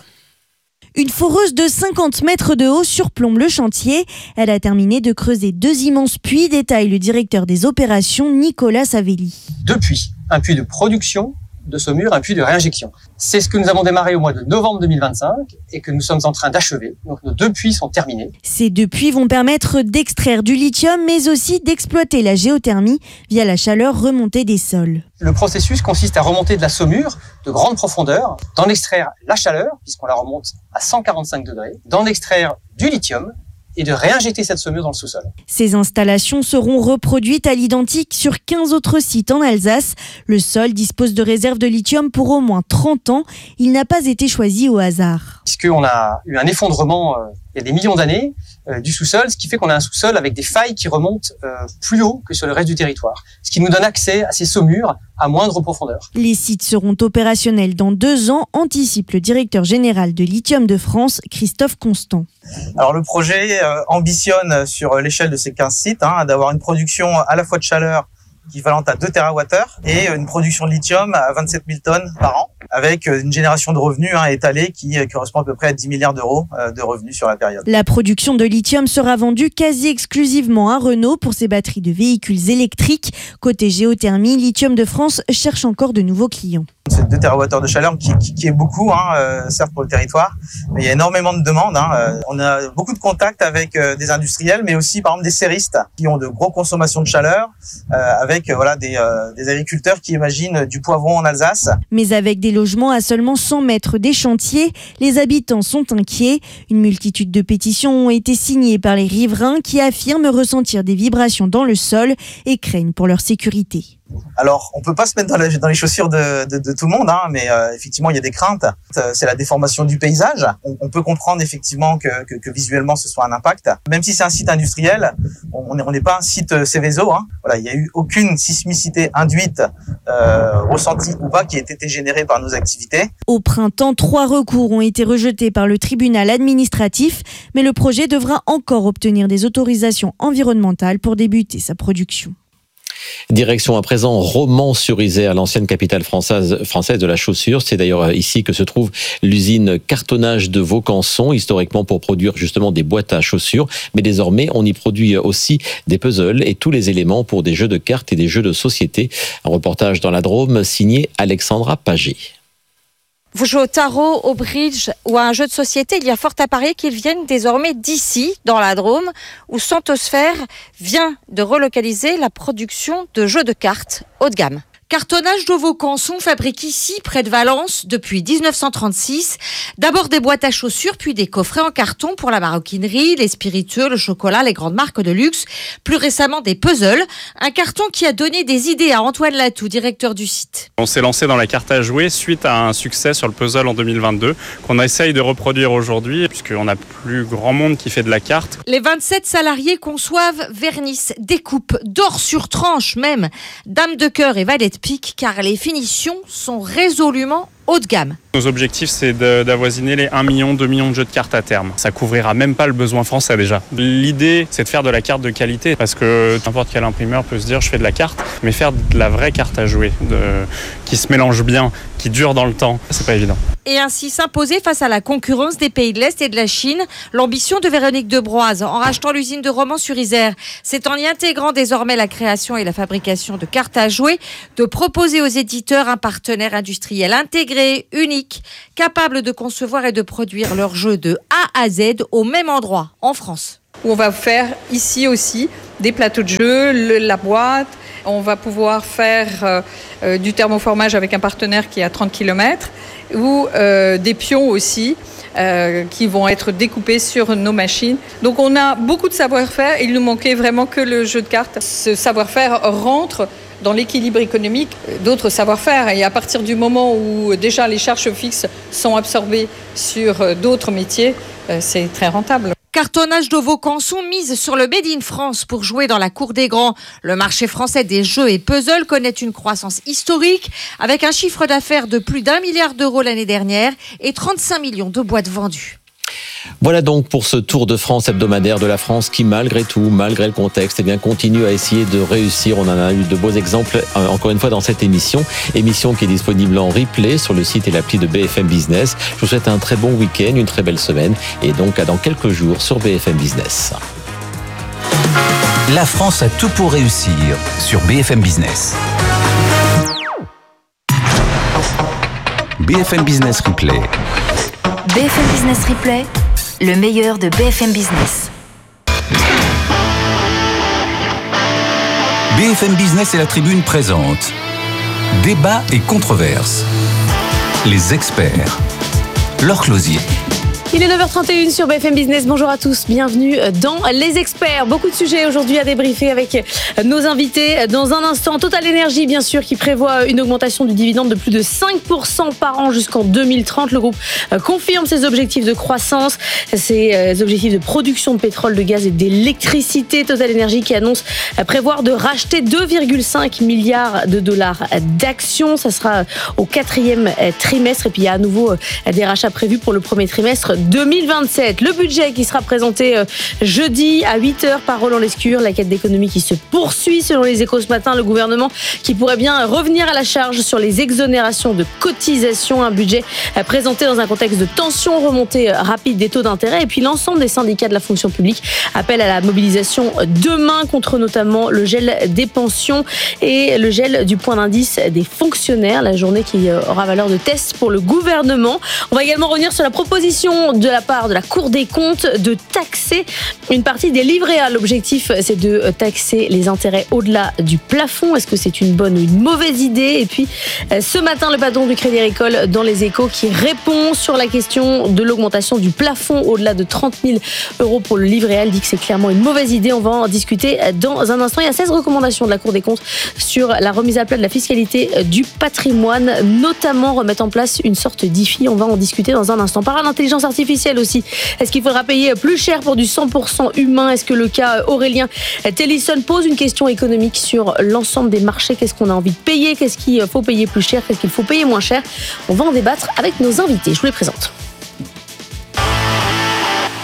Une foreuse de 50 mètres de haut surplombe le chantier. Elle a terminé de creuser 2 immenses puits, détaille le directeur des opérations Nicolas Savelli. 2 puits, un puits de production de saumure, un puits de réinjection. C'est ce que nous avons démarré au mois de novembre 2025 et que nous sommes en train d'achever. Donc nos 2 puits sont terminés. Ces 2 puits vont permettre d'extraire du lithium, mais aussi d'exploiter la géothermie via la chaleur remontée des sols. Le processus consiste à remonter de la saumure de grande profondeur, d'en extraire la chaleur, puisqu'on la remonte à 145 degrés, d'en extraire du lithium, et de réinjecter cette saumure dans le sous-sol. Ces installations seront reproduites à l'identique sur 15 autres sites en Alsace. Le sol dispose de réserves de lithium pour au moins 30 ans. Il n'a pas été choisi au hasard. Puisqu'on a eu un effondrement il y a des millions d'années du sous-sol, ce qui fait qu'on a un sous-sol avec des failles qui remontent plus haut que sur le reste du territoire, ce qui nous donne accès à ces saumures à moindre profondeur. Les sites seront opérationnels dans 2 ans, anticipe le directeur général de Lithium de France, Christophe Constant. Alors le projet ambitionne sur l'échelle de ces 15 sites d'avoir une production à la fois de chaleur équivalente à 2 TWh et une production de lithium à 27 000 tonnes par an, avec une génération de revenus étalée qui correspond à peu près à 10 milliards d'euros de revenus sur la période. La production de lithium sera vendue quasi exclusivement à Renault pour ses batteries de véhicules électriques. Côté géothermie, Lithium de France cherche encore de nouveaux clients. C'est 2 TWh de chaleur qui est beaucoup, certes pour le territoire, mais il y a énormément de demandes. On a beaucoup de contacts avec des industriels, mais aussi par exemple des serristes qui ont de gros consommations de chaleur, avec des agriculteurs qui imaginent du poivron en Alsace. Mais avec des logements à seulement 100 mètres des chantiers, les habitants sont inquiets. Une multitude de pétitions ont été signées par les riverains qui affirment ressentir des vibrations dans le sol et craignent pour leur sécurité. Alors, on peut pas se mettre dans les chaussures de tout le monde, mais effectivement, il y a des craintes. C'est la déformation du paysage. On peut comprendre effectivement que visuellement, ce soit un impact. Même si c'est un site industriel, on n'est pas un site Céveso. Voilà, il n'y a eu aucune sismicité induite, ressentie ou pas, qui ait été générée par nos activités. Au printemps, 3 recours ont été rejetés par le tribunal administratif, mais le projet devra encore obtenir des autorisations environnementales pour débuter sa production. Direction à présent Romans-sur-Isère, l'ancienne capitale française de la chaussure. C'est d'ailleurs ici que se trouve l'usine Cartonnage de Vaucanson, historiquement pour produire justement des boîtes à chaussures. Mais désormais, on y produit aussi des puzzles et tous les éléments pour des jeux de cartes et des jeux de société. Un reportage dans la Drôme signé Alexandra Pagé. Vous jouez au tarot, au bridge ou à un jeu de société, il y a fort à parier qu'ils viennent désormais d'ici, dans la Drôme, où Santosphère vient de relocaliser la production de jeux de cartes haut de gamme. Cartonnage de Vaucanson fabrique ici, près de Valence, depuis 1936. D'abord des boîtes à chaussures, puis des coffrets en carton pour la maroquinerie, les spiritueux, le chocolat, les grandes marques de luxe. Plus récemment, des puzzles. Un carton qui a donné des idées à Antoine Latou, directeur du site. On s'est lancé dans la carte à jouer suite à un succès sur le puzzle en 2022, qu'on essaye de reproduire aujourd'hui, puisqu'on n'a plus grand monde qui fait de la carte. Les 27 salariés conçoivent, vernissent, découpent, dorent sur tranche même. Dame de cœur et valet de pique, car les finitions sont résolument haut de gamme. Nos objectifs, c'est d'avoisiner les 1 million, 2 millions de jeux de cartes à terme. Ça couvrira même pas le besoin français déjà. L'idée, c'est de faire de la carte de qualité, parce que n'importe quel imprimeur peut se dire je fais de la carte, mais faire de la vraie carte à jouer, qui se mélange bien, qui dure dans le temps, c'est pas évident. Et ainsi s'imposer face à la concurrence des pays de l'Est et de la Chine. L'ambition de Véronique Debroise, en rachetant l'usine de Romans-sur-Isère, c'est en y intégrant désormais la création et la fabrication de cartes à jouer, de proposer aux éditeurs un partenaire industriel intégré, unique, capable de concevoir et de produire leurs jeux de A à Z au même endroit, en France. On va faire ici aussi des plateaux de jeux, la boîte. On va pouvoir faire du thermoformage avec un partenaire qui est à 30 km ou des pions aussi qui vont être découpés sur nos machines. Donc on a beaucoup de savoir-faire. Il nous manquait vraiment que le jeu de cartes. Ce savoir-faire rentre dans l'équilibre économique d'autres savoir-faire. Et à partir du moment où déjà les charges fixes sont absorbées sur d'autres métiers, c'est très rentable. Cartonnage de Vaucanson mise sur le Made in France pour jouer dans la cour des grands. Le marché français des jeux et puzzles connaît une croissance historique avec un chiffre d'affaires de plus d'1 milliard d'euros l'année dernière et 35 millions de boîtes vendues. Voilà donc pour ce tour de France hebdomadaire de la France qui, malgré tout, malgré le contexte, continue à essayer de réussir. On en a eu de beaux exemples, encore une fois, dans cette émission qui est disponible en replay sur le site et l'appli de BFM Business. Je vous souhaite un très bon week-end, une très belle semaine et donc à dans quelques jours sur BFM Business. La France a tout pour réussir sur BFM Business. BFM Business Replay. BFM Business Replay, le meilleur de BFM Business. BFM Business et la Tribune présentent Débat et controverses. Les experts. Laure Closier. Il est 9h31 sur BFM Business. Bonjour à tous, bienvenue dans Les Experts. Beaucoup de sujets aujourd'hui à débriefer avec nos invités. Dans un instant, Total Energy, bien sûr, qui prévoit une augmentation du dividende de plus de 5% par an jusqu'en 2030. Le groupe confirme ses objectifs de croissance, ses objectifs de production de pétrole, de gaz et d'électricité. Total Energy qui annonce prévoir de racheter 2,5 milliards de dollars d'actions. Ça sera au 4e trimestre. Et puis, il y a à nouveau des rachats prévus pour le premier trimestre 2027. Le budget qui sera présenté jeudi à 8h par Roland Lescure. La quête d'économie qui se poursuit selon les Échos ce matin. Le gouvernement qui pourrait bien revenir à la charge sur les exonérations de cotisations. Un budget présenté dans un contexte de tension, remontée rapide des taux d'intérêt. Et puis l'ensemble des syndicats de la fonction publique appellent à la mobilisation demain contre notamment le gel des pensions et le gel du point d'indice des fonctionnaires. La journée qui aura valeur de test pour le gouvernement. On va également revenir sur la proposition de la part de la Cour des comptes de taxer une partie des livrets A. L'objectif, c'est de taxer les intérêts au-delà du plafond. Est-ce que c'est une bonne ou une mauvaise idée? Et puis, ce matin, le patron du Crédit Agricole dans Les Échos qui répond sur la question de l'augmentation du plafond au-delà de 30 000 € pour le livret A. Il dit que c'est clairement une mauvaise idée. On va en discuter dans un instant. Il y a 16 recommandations de la Cour des comptes sur la remise à plat de la fiscalité du patrimoine, notamment remettre en place une sorte d'IFI. On va en discuter dans un instant. Par l'intelligence artificielle aussi. Est-ce qu'il faudra payer plus cher pour du 100% humain? Est-ce que le cas Aurélien Tellisson pose une question économique sur l'ensemble des marchés? Qu'est-ce qu'on a envie de payer? Qu'est-ce qu'il faut payer plus cher? Qu'est-ce qu'il faut payer moins cher? On va en débattre avec nos invités. Je vous les présente.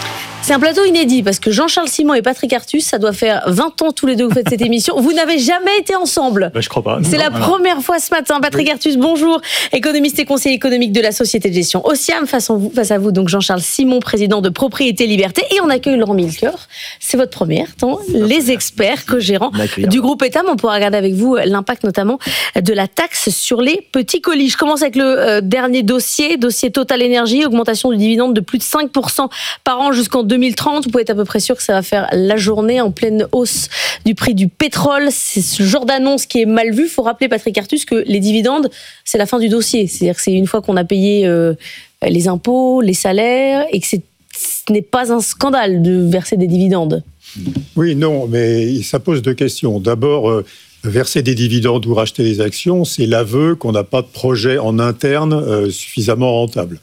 C'est un plateau inédit parce que Jean-Charles Simon et Patrick Artus, ça doit faire 20 ans tous les deux que vous faites cette émission. Vous n'avez jamais été ensemble. Je crois pas. C'est la première fois ce matin. Patrick Artus, bonjour. Économiste et conseiller économique de la société de gestion Osiam. Face à vous, donc Jean-Charles Simon, président de Propriété Liberté. Et on accueille Laurent Milker. C'est votre première, les experts co-gérants du groupe Etam. On pourra regarder avec vous l'impact notamment de la taxe sur les petits colis. Je commence avec le dernier dossier Total Énergie, augmentation du dividende de plus de 5% par an jusqu'en 2030. Vous pouvez être à peu près sûr que ça va faire la journée en pleine hausse du prix du pétrole. C'est ce genre d'annonce qui est mal vu. Il faut rappeler, Patrick Artus, que les dividendes, c'est la fin du dossier. C'est-à-dire que c'est une fois qu'on a payé les impôts, les salaires, et que ce n'est pas un scandale de verser des dividendes. Oui, non, mais ça pose deux questions. D'abord, verser des dividendes ou racheter des actions, c'est l'aveu qu'on n'a pas de projet en interne suffisamment rentable.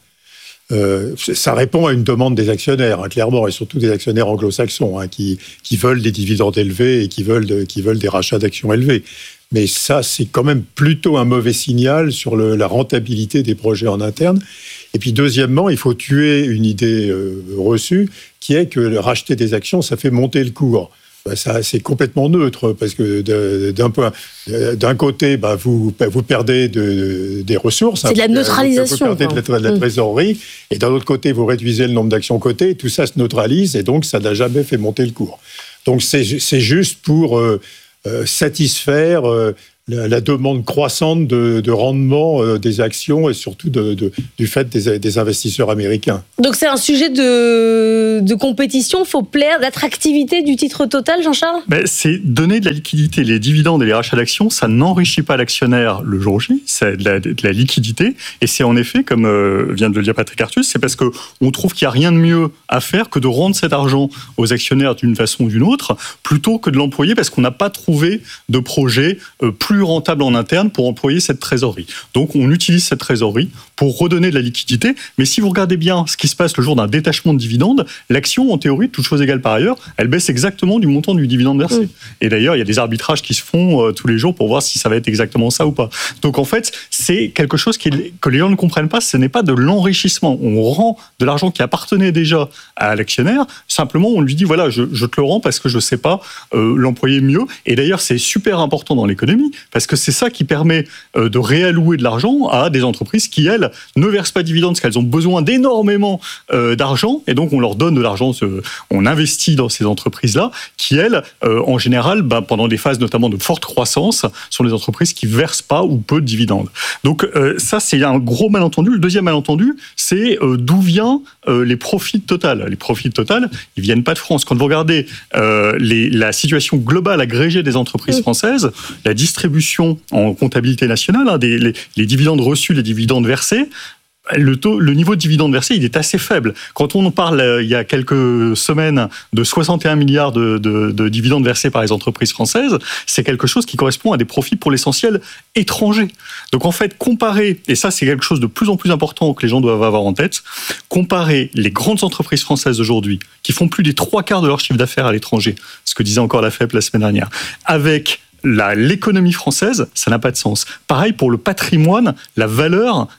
Ça répond à une demande des actionnaires, clairement, et surtout des actionnaires anglo-saxons, qui veulent des dividendes élevés et qui veulent des rachats d'actions élevés. Mais ça, c'est quand même plutôt un mauvais signal sur la rentabilité des projets en interne. Et puis, deuxièmement, il faut tuer une idée reçue, qui est que racheter des actions, ça fait monter le cours. Ça, c'est complètement neutre, parce que d'un côté, vous perdez des ressources. C'est de la neutralisation. Vous perdez de la trésorerie, et d'un autre côté, vous réduisez le nombre d'actions cotées, et tout ça se neutralise, et donc ça n'a jamais fait monter le cours. Donc c'est juste pour satisfaire la demande croissante de rendement des actions, et surtout du fait des investisseurs américains. Donc c'est un sujet de compétition, il faut plaire, d'attractivité du titre Total, Jean-Charles ? C'est donner de la liquidité. Les dividendes et les rachats d'actions, ça n'enrichit pas l'actionnaire le jour J, c'est de la liquidité. Et c'est en effet, comme vient de le dire Patrick Artus, c'est parce qu'on trouve qu'il n'y a rien de mieux à faire que de rendre cet argent aux actionnaires d'une façon ou d'une autre, plutôt que de l'employer parce qu'on n'a pas trouvé de projet plus rentable en interne pour employer cette trésorerie. Donc on utilise cette trésorerie pour redonner de la liquidité, mais si vous regardez bien ce qui se passe le jour d'un détachement de dividendes, l'action, en théorie, toute chose égale par ailleurs, elle baisse exactement du montant du dividende versé. Et d'ailleurs, il y a des arbitrages qui se font tous les jours pour voir si ça va être exactement ça ou pas. Donc en fait, c'est quelque chose que les gens ne comprennent pas, ce n'est pas de l'enrichissement. On rend de l'argent qui appartenait déjà à l'actionnaire, simplement on lui dit, voilà, je te le rends parce que je ne sais pas l'employer mieux. Et d'ailleurs, c'est super important dans l'économie, parce que c'est ça qui permet de réallouer de l'argent à des entreprises qui, elles, ne versent pas de dividendes parce qu'elles ont besoin d'énormément d'argent, et donc on leur donne de l'argent, on investit dans ces entreprises-là, qui, elles, en général, pendant des phases notamment de forte croissance, sont des entreprises qui versent pas ou peu de dividendes. Donc ça, c'est un gros malentendu. Le deuxième malentendu, c'est d'où viennent les profits de Total. Les profits de Total, ils viennent pas de France. Quand vous regardez la situation globale agrégée des entreprises françaises, la distribution en comptabilité nationale, les dividendes reçus, les dividendes versés, le niveau de dividendes versés, il est assez faible. Quand on parle, il y a quelques semaines, de 61 milliards de dividendes versés par les entreprises françaises, c'est quelque chose qui correspond à des profits pour l'essentiel étrangers. Donc en fait, comparer, et ça c'est quelque chose de plus en plus important que les gens doivent avoir en tête, comparer les grandes entreprises françaises aujourd'hui, qui font plus des 3/4 de leur chiffre d'affaires à l'étranger, ce que disait encore la FEP la semaine dernière, avec l'économie française, ça n'a pas de sens. Pareil pour le patrimoine, la valeur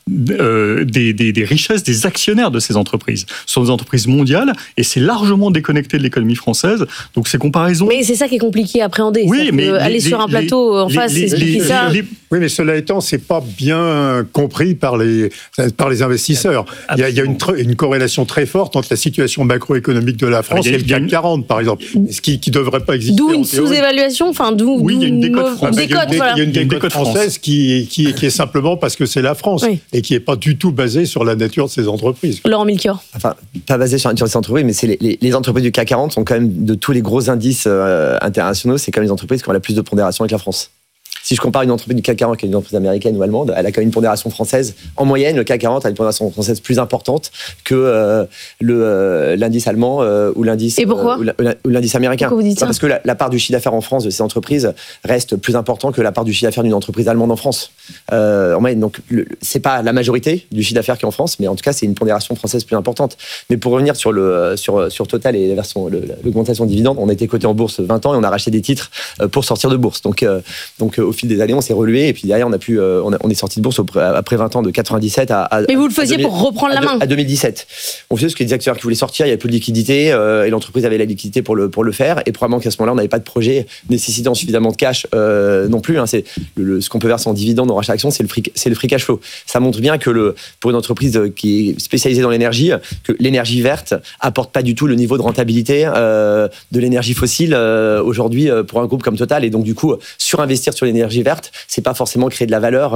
des richesses des actionnaires de ces entreprises. Ce sont des entreprises mondiales et c'est largement déconnecté de l'économie française. Donc ces comparaisons... Mais c'est ça qui est compliqué à appréhender. Oui, mais aller sur un plateau en face, c'est ça. Oui, mais cela étant, c'est pas bien compris par les investisseurs. Il y a une corrélation très forte entre la situation macroéconomique de la France et le CAC 40, par exemple, ce qui ne devrait pas exister. D'où une sous-évaluation, Oui, il y a une décote française. Il y a une décote française qui est simplement parce que c'est la France, et qui n'est pas du tout basée sur la nature de ces entreprises. Laurent Milker. Enfin, pas basée sur ces entreprises, mais c'est les entreprises du CAC 40 sont quand même, de tous les gros indices internationaux, c'est quand même les entreprises qui ont la plus de pondération avec la France. Si je compare une entreprise du CAC 40 avec une entreprise américaine ou allemande, elle a quand même une pondération française. En moyenne, le CAC 40 a une pondération française plus importante que l'indice allemand ou l'indice américain. Pourquoi vous dites ça ? Parce que la part du chiffre d'affaires en France de ces entreprises reste plus importante que la part du chiffre d'affaires d'une entreprise allemande en France. En moyenne, donc c'est pas la majorité du chiffre d'affaires qui est en France, mais en tout cas c'est une pondération française plus importante. Mais pour revenir sur Total et l'augmentation de dividendes, on a été coté en bourse 20 ans et on a racheté des titres pour sortir de bourse. Donc au fil des années, on s'est relevé et puis derrière, on est sorti de bourse après 20 ans de 97 à. Mais vous le faisiez pour reprendre la main. À 2017. On faisait parce que les acteurs qui voulaient sortir, il y avait peu de liquidité et l'entreprise avait la liquidité pour le faire. Et probablement qu'à ce moment-là, on n'avait pas de projet nécessitant suffisamment de cash non plus. Hein. C'est ce qu'on peut verser en dividende, en rachat d'actions, c'est le free cash flow. Ça montre bien que pour une entreprise qui est spécialisée dans l'énergie, que l'énergie verte apporte pas du tout le niveau de rentabilité de l'énergie fossile aujourd'hui pour un groupe comme Total. Et donc du coup, surinvestir sur l'énergie verte, c'est pas forcément créer de la valeur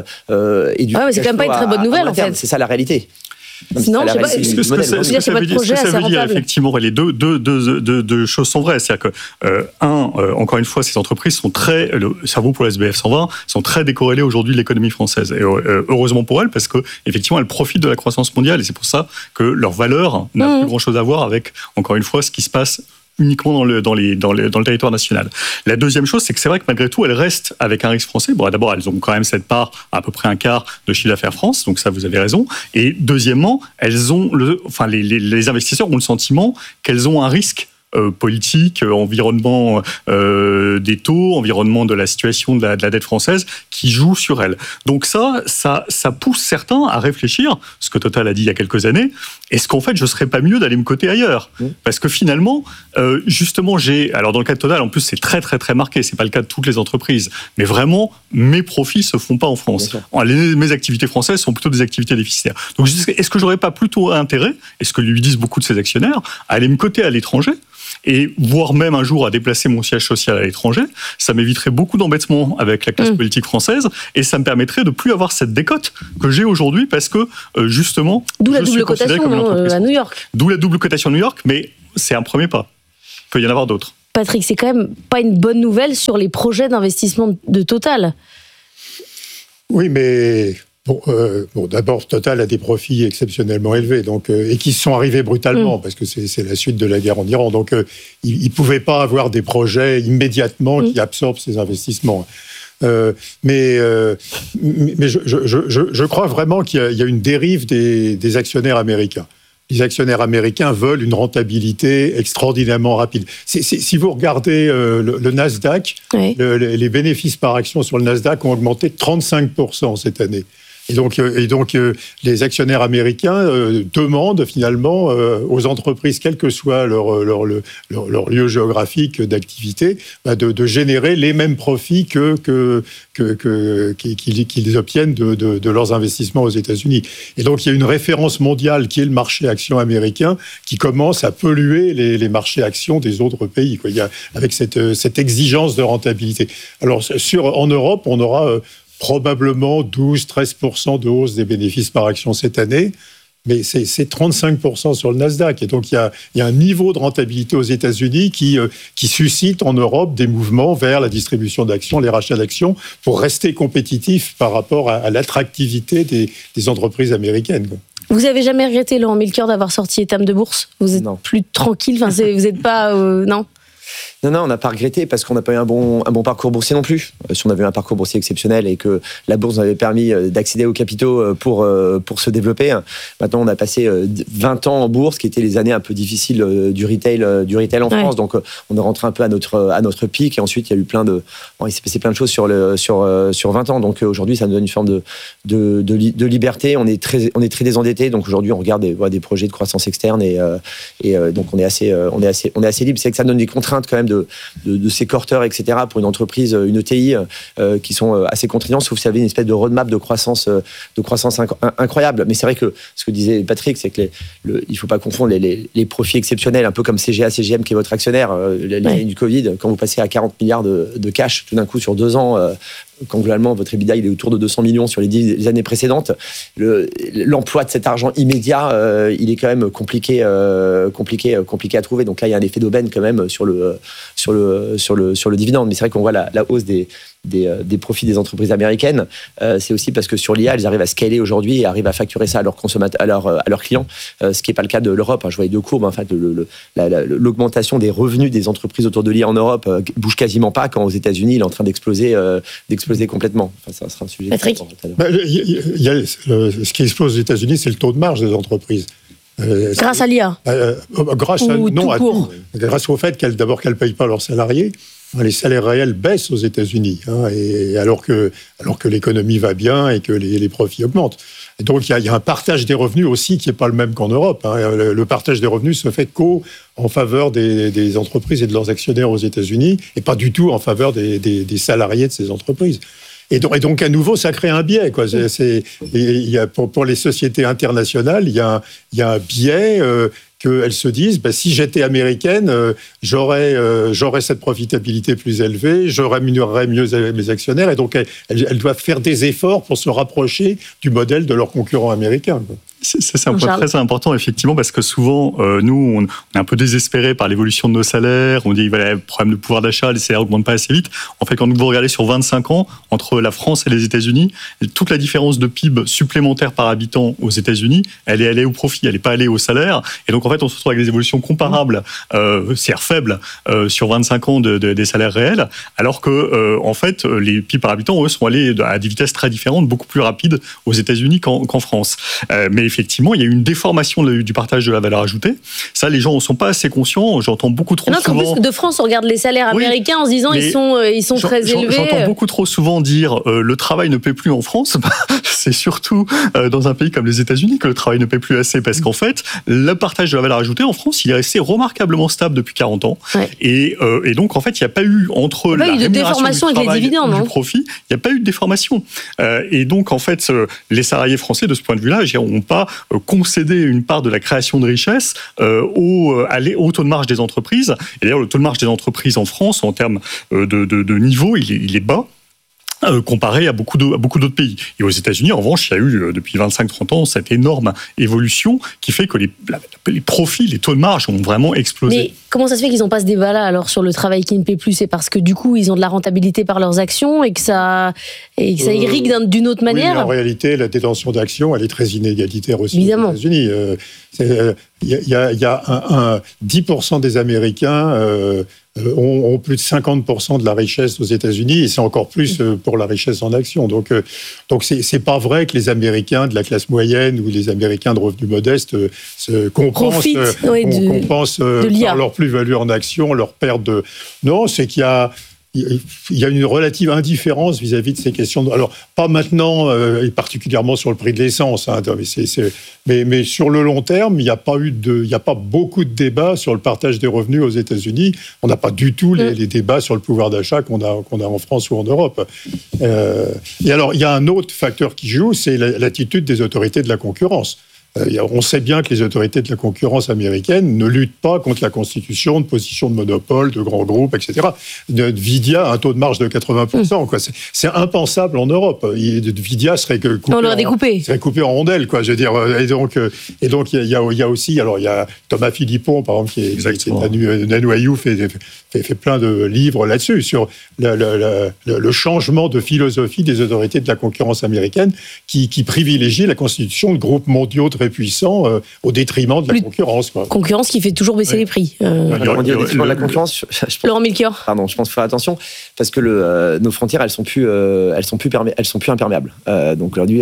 et du. Mais c'est quand même pas une très bonne nouvelle en fait. C'est ça la réalité. Sinon, je sais pas. Ce que ça veut dire, effectivement, les deux choses sont vraies. C'est-à-dire que, encore une fois, ces entreprises sont très, le cerveau pour la SBF 120, sont très décorrélées aujourd'hui de l'économie française. Et heureusement pour elles, parce que, effectivement, elles profitent de la croissance mondiale. Et c'est pour ça que leur valeur n'a plus grand-chose à voir avec, encore une fois, ce qui se passe uniquement dans le territoire national. La deuxième chose, c'est que c'est vrai que malgré tout, elles restent avec un risque français. Bon, d'abord, elles ont quand même cette part, à peu près un quart de chiffre d'affaires France, donc ça, vous avez raison. Et deuxièmement, elles ont les investisseurs ont le sentiment qu'elles ont un risque politique, environnement des taux, environnement de la situation de la dette française qui joue sur elle. Donc ça pousse certains à réfléchir, ce que Total a dit il y a quelques années, est-ce qu'en fait je serais pas mieux d'aller me coter ailleurs ? Parce que finalement, justement, alors dans le cas de Total, en plus c'est très très très marqué, c'est pas le cas de toutes les entreprises, mais vraiment mes profits se font pas en France. Mes activités françaises sont plutôt des activités déficitaires. Donc est-ce que j'aurais pas plutôt intérêt, et ce que lui disent beaucoup de ses actionnaires, à aller me coter à l'étranger ? Et voire même un jour à déplacer mon siège social à l'étranger, ça m'éviterait beaucoup d'embêtements avec la classe politique française et ça me permettrait de plus avoir cette décote que j'ai aujourd'hui parce que justement... D'où la double cotation à New York. D'où la double cotation à New York, mais c'est un premier pas. Il peut y en avoir d'autres. Patrick, c'est quand même pas une bonne nouvelle sur les projets d'investissement de Total. Oui, mais... Bon, d'abord, Total a des profits exceptionnellement élevés, donc et qui sont arrivés brutalement parce que c'est la suite de la guerre en Iran. Donc, ils ne pouvaient pas avoir des projets immédiatement qui absorbent ces investissements. Mais je crois vraiment qu'il y a une dérive des actionnaires américains. Les actionnaires américains veulent une rentabilité extraordinairement rapide. Si vous regardez le Nasdaq, les bénéfices par action sur le Nasdaq ont augmenté de 35% cette année. Et donc, les actionnaires américains demandent finalement aux entreprises, quel que soit leur lieu géographique d'activité, de générer les mêmes profits qu'ils obtiennent de leurs investissements aux États-Unis. Et donc, il y a une référence mondiale qui est le marché action américain qui commence à polluer les marchés actions des autres pays, quoi. Il y a, avec cette exigence de rentabilité. Alors, en Europe, on aura probablement 12-13% de hausse des bénéfices par action cette année, mais c'est 35% sur le Nasdaq. Et donc, il y a un niveau de rentabilité aux États-Unis qui suscite en Europe des mouvements vers la distribution d'actions, les rachats d'actions, pour rester compétitif par rapport à l'attractivité des entreprises américaines, quoi. Vous avez jamais regretté, Laurent Milker, d'avoir sorti Etam de bourse ? Vous êtes plus tranquille, vous n'êtes pas... non ? Non, on n'a pas regretté parce qu'on n'a pas eu un bon parcours boursier non plus. Si on avait eu un parcours boursier exceptionnel et que la bourse nous avait permis d'accéder aux capitaux pour se développer, maintenant on a passé 20 ans en bourse, qui étaient les années un peu difficiles du retail en France. Donc on est rentré un peu à notre pic et ensuite il y a eu il s'est passé plein de choses sur 20 ans. Donc aujourd'hui ça nous donne une forme de liberté. On est très désendetté. Donc aujourd'hui on regarde des projets de croissance externe et donc on est assez libre. C'est que ça donne des contraintes quand même de ces quarters, etc. pour une entreprise, une ETI, qui sont assez contraignantes, sauf si vous avez une espèce de roadmap de croissance incroyable. Mais c'est vrai que ce que disait Patrick, c'est que il ne faut pas confondre les profits exceptionnels, un peu comme CGA, CGM, qui est votre actionnaire, l'année du Covid, quand vous passez à 40 milliards de cash tout d'un coup sur 2 ans, quand globalement votre EBITDA il est autour de 200 millions sur les années précédentes, l'emploi de cet argent immédiat, il est quand même compliqué à trouver. Donc là, il y a un effet d'aubaine quand même sur le dividende. Mais c'est vrai qu'on voit la hausse des profits des entreprises américaines. C'est aussi parce que sur l'IA, elles arrivent à scaler aujourd'hui et arrivent à facturer ça à leurs consommateurs, à leurs clients, ce qui n'est pas le cas de l'Europe. Je voyais 2 courbes. En fait, l'augmentation des revenus des entreprises autour de l'IA en Europe bouge quasiment pas, quand aux États-Unis, il est en train d'exploser complètement. Enfin, ça sera un sujet. Patrick, ce qui explose aux États-Unis, c'est le taux de marge des entreprises. Grâce à l'IA. Grâce au fait qu'elles ne payent pas leurs salariés les salaires réels baissent aux États-Unis, et alors que l'économie va bien et que les profits augmentent. Et donc, il y a un partage des revenus aussi qui n'est pas le même qu'en Europe. Le partage des revenus se fait qu'en faveur des entreprises et de leurs actionnaires aux États-Unis, et pas du tout en faveur des salariés de ces entreprises. Et donc, à nouveau, ça crée un biais, quoi. Pour les sociétés internationales, il y a un biais qu'elles se disent, si j'étais américaine, j'aurais cette profitabilité plus élevée, je rémunérerais mieux mes actionnaires, et donc elles doivent faire des efforts pour se rapprocher du modèle de leurs concurrents américains, quoi. C'est un point très important, effectivement, parce que souvent, nous, on est un peu désespérés par l'évolution de nos salaires. On dit, voilà, problème de pouvoir d'achat, les salaires n'augmentent pas assez vite. En fait, quand vous regardez sur 25 ans, entre la France et les États-Unis, toute la différence de PIB supplémentaire par habitant aux États-Unis, elle est allée au profit, elle n'est pas allée au salaire. Et donc, en fait, on se retrouve avec des évolutions comparables, c'est-à-dire faibles, sur 25 ans des salaires réels, alors que, en fait, les PIB par habitant, eux, sont allés à des vitesses très différentes, beaucoup plus rapides aux États-Unis qu'en France. Mais effectivement, il y a eu une déformation du partage de la valeur ajoutée. Ça, les gens ne sont pas assez conscients. J'entends beaucoup trop souvent... En plus, de France, on regarde les salaires américains en se disant ils sont très élevés. J'entends beaucoup trop souvent dire le travail ne paie plus en France. C'est surtout dans un pays comme les États-Unis que le travail ne paie plus assez, parce qu'en fait, le partage de la valeur ajoutée en France, il est resté remarquablement stable depuis 40 ans. Ouais. Et donc, en fait, il n'y a pas eu entre la rémunération du travail et du profit, il n'y a pas eu de déformation. Et donc, en fait, les salariés français, de ce point de vue-là, n'ont pas concéder une part de la création de richesse au taux de marge des entreprises. Et d'ailleurs, le taux de marge des entreprises en France, en termes de niveau, il est bas. Comparé à beaucoup d'autres pays. Et aux États-Unis, en revanche, il y a eu depuis 25-30 ans cette énorme évolution qui fait que les profits, les taux de marge ont vraiment explosé. Mais comment ça se fait qu'ils n'ont pas ce débat-là alors sur le travail qui ne paie plus? C'est parce que du coup, ils ont de la rentabilité par leurs actions et que ça irrigue d'une autre manière? Oui, en réalité, la détention d'actions, elle est très inégalitaire aussi. Évidemment. Aux États-Unis. Il y a 10% des Américains ont plus de 50% de la richesse aux États-Unis, et c'est encore plus pour la richesse en actions. Donc c'est pas vrai que les Américains de la classe moyenne ou les Américains de revenus modestes compensent par leur plus-value en actions, leur perte de... Non, c'est qu'il y a une relative indifférence vis-à-vis de ces questions. Alors, pas maintenant, et particulièrement sur le prix de l'essence, mais sur le long terme, il n'y a pas beaucoup de débats sur le partage des revenus aux États-Unis. On n'a pas du tout les débats sur le pouvoir d'achat qu'on a en France ou en Europe. Et alors, il y a un autre facteur qui joue, c'est l'attitude des autorités de la concurrence. On sait bien que les autorités de la concurrence américaine ne luttent pas contre la constitution de positions de monopole, de grands groupes, etc. Nvidia a un taux de marge de 80%. Quoi. C'est impensable en Europe. Nvidia serait coupé en rondelles. Quoi. Je veux dire. Et donc il y a aussi, alors il y a Thomas Philippon, par exemple, qui est à NYU, fait plein de livres là-dessus, sur le changement de philosophie des autorités de la concurrence américaine qui privilégie la constitution de groupes mondiaux très puissants au détriment de la concurrence. Quoi. Concurrence qui fait toujours baisser les prix. On dit au détriment de la concurrence. Laurent Milchior. Pardon, je pense qu'il faut faire attention parce que nos frontières, elles sont plus imperméables. Donc aujourd'hui,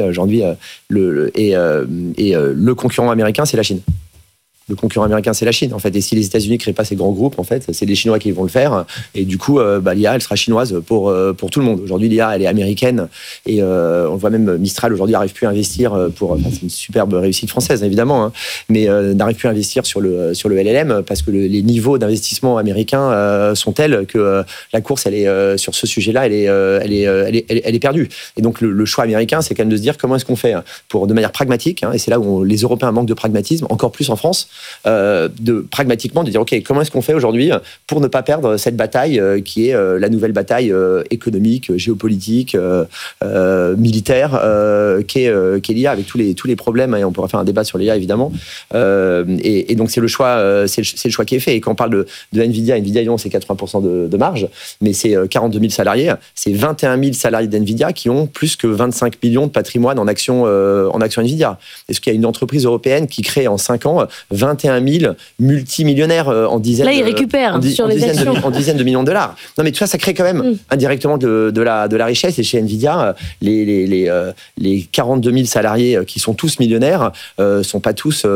le concurrent américain, c'est la Chine. Le concurrent américain, c'est la Chine, en fait. Et si les États-Unis ne créent pas ces grands groupes, en fait, c'est les Chinois qui vont le faire. Et du coup, l'IA, elle sera chinoise pour tout le monde. Aujourd'hui, l'IA, elle est américaine. Et on voit même Mistral, aujourd'hui, n'arrive plus à investir c'est une superbe réussite française, évidemment, mais n'arrive plus à investir sur le LLM parce que les niveaux d'investissement américains sont tels que la course, elle est, sur ce sujet-là, elle est perdue. Et donc, le choix américain, c'est quand même de se dire comment est-ce qu'on fait de manière pragmatique, et c'est là où les Européens manquent de pragmatisme, encore plus en France, pragmatiquement de dire ok, comment est-ce qu'on fait aujourd'hui pour ne pas perdre cette bataille qui est la nouvelle bataille économique, géopolitique, militaire qui est l'IA avec tous les problèmes, et on pourra faire un débat sur l'IA évidemment, et donc c'est le choix qui est fait. Et quand on parle de Nvidia, c'est 80% de marge, mais c'est 42 000 salariés, c'est 21 000 salariés d'Nvidia qui ont plus que 25 millions de patrimoine en actions Nvidia. Est-ce qu'il y a une entreprise européenne qui crée en 5 ans 21 000 multimillionnaires en dizaines. Là, ils récupèrent sur les actions. En dizaines de millions de dollars. Non, mais tout ça, ça crée quand même indirectement de la richesse. Et chez Nvidia, les 42 000 salariés qui sont tous millionnaires sont pas tous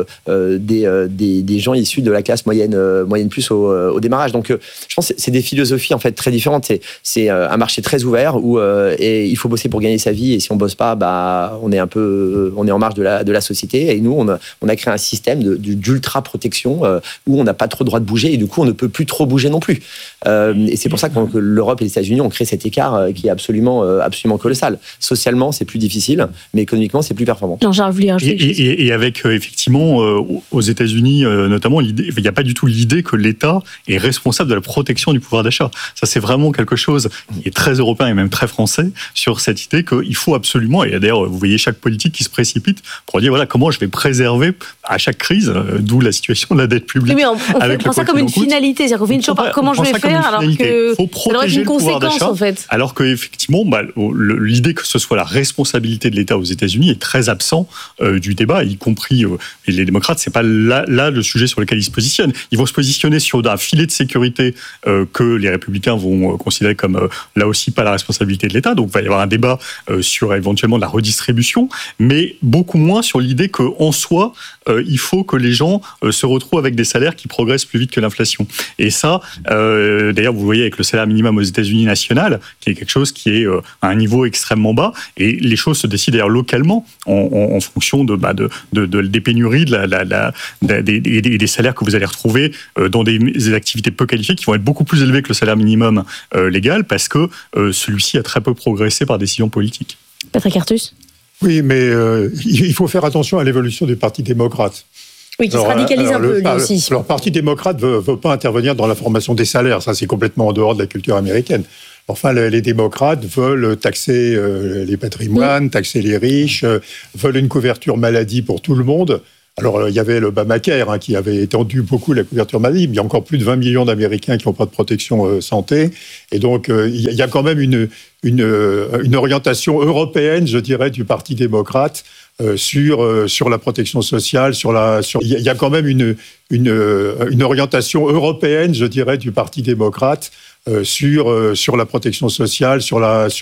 des gens issus de la classe moyenne plus au démarrage. Donc, je pense que c'est des philosophies en fait très différentes. C'est un marché très ouvert où et il faut bosser pour gagner sa vie. Et si on bosse pas, on est en marge de la société. Et nous, on a créé un système d'ultra protection où on n'a pas trop le droit de bouger et du coup, on ne peut plus trop bouger non plus. Et c'est pour ça que l'Europe et les États-Unis ont créé cet écart qui est absolument colossal. Socialement, c'est plus difficile, mais économiquement, c'est plus performant. Jean-Charles, vous voulez rajouter quelque chose ? Et avec effectivement aux États-Unis notamment, il n'y a pas du tout l'idée que l'État est responsable de la protection du pouvoir d'achat. Ça, c'est vraiment quelque chose qui est très européen et même très français sur cette idée qu'il faut absolument, et d'ailleurs, vous voyez chaque politique qui se précipite pour dire voilà comment je vais préserver à chaque crise, d'où la situation de la dette publique. Oui, mais on prend ça comme une finalité, c'est-à-dire qu'on fait une chose par comment je vais faire alors que ça aurait une conséquence en fait. Alors qu'effectivement, l'idée que ce soit la responsabilité de l'État aux États-Unis est très absent du débat, y compris et les démocrates, c'est pas là le sujet sur lequel ils se positionnent. Ils vont se positionner sur un filet de sécurité que les républicains vont considérer comme là aussi pas la responsabilité de l'État. Donc il va y avoir un débat sur éventuellement de la redistribution, mais beaucoup moins sur l'idée qu'en soi, il faut que les gens se retrouvent avec des salaires qui progressent plus vite que l'inflation. Et ça, d'ailleurs, vous voyez avec le salaire minimum aux États-Unis national, qui est quelque chose qui est à un niveau extrêmement bas, et les choses se décident d'ailleurs localement en fonction des pénuries, des salaires que vous allez retrouver dans des activités peu qualifiées qui vont être beaucoup plus élevées que le salaire minimum légal, parce que celui-ci a très peu progressé par décision politique. Patrick Artus ? Oui, mais il faut faire attention à l'évolution du Parti démocrate. Oui, qui se radicalise un peu, lui aussi. Le Parti démocrate ne veut pas intervenir dans la formation des salaires. Ça, c'est complètement en dehors de la culture américaine. Enfin, les démocrates veulent taxer les patrimoines, taxer les riches, veulent une couverture maladie pour tout le monde. Alors, il y avait l'Obamacare qui avait étendu beaucoup la couverture maladie, mais il y a encore plus de 20 millions d'Américains qui n'ont pas de protection santé. Et donc, il y a quand même une orientation européenne, je dirais, du Parti démocrate sur la protection sociale. Il y a quand même une orientation européenne, je dirais, du Parti démocrate sur la protection sociale, sur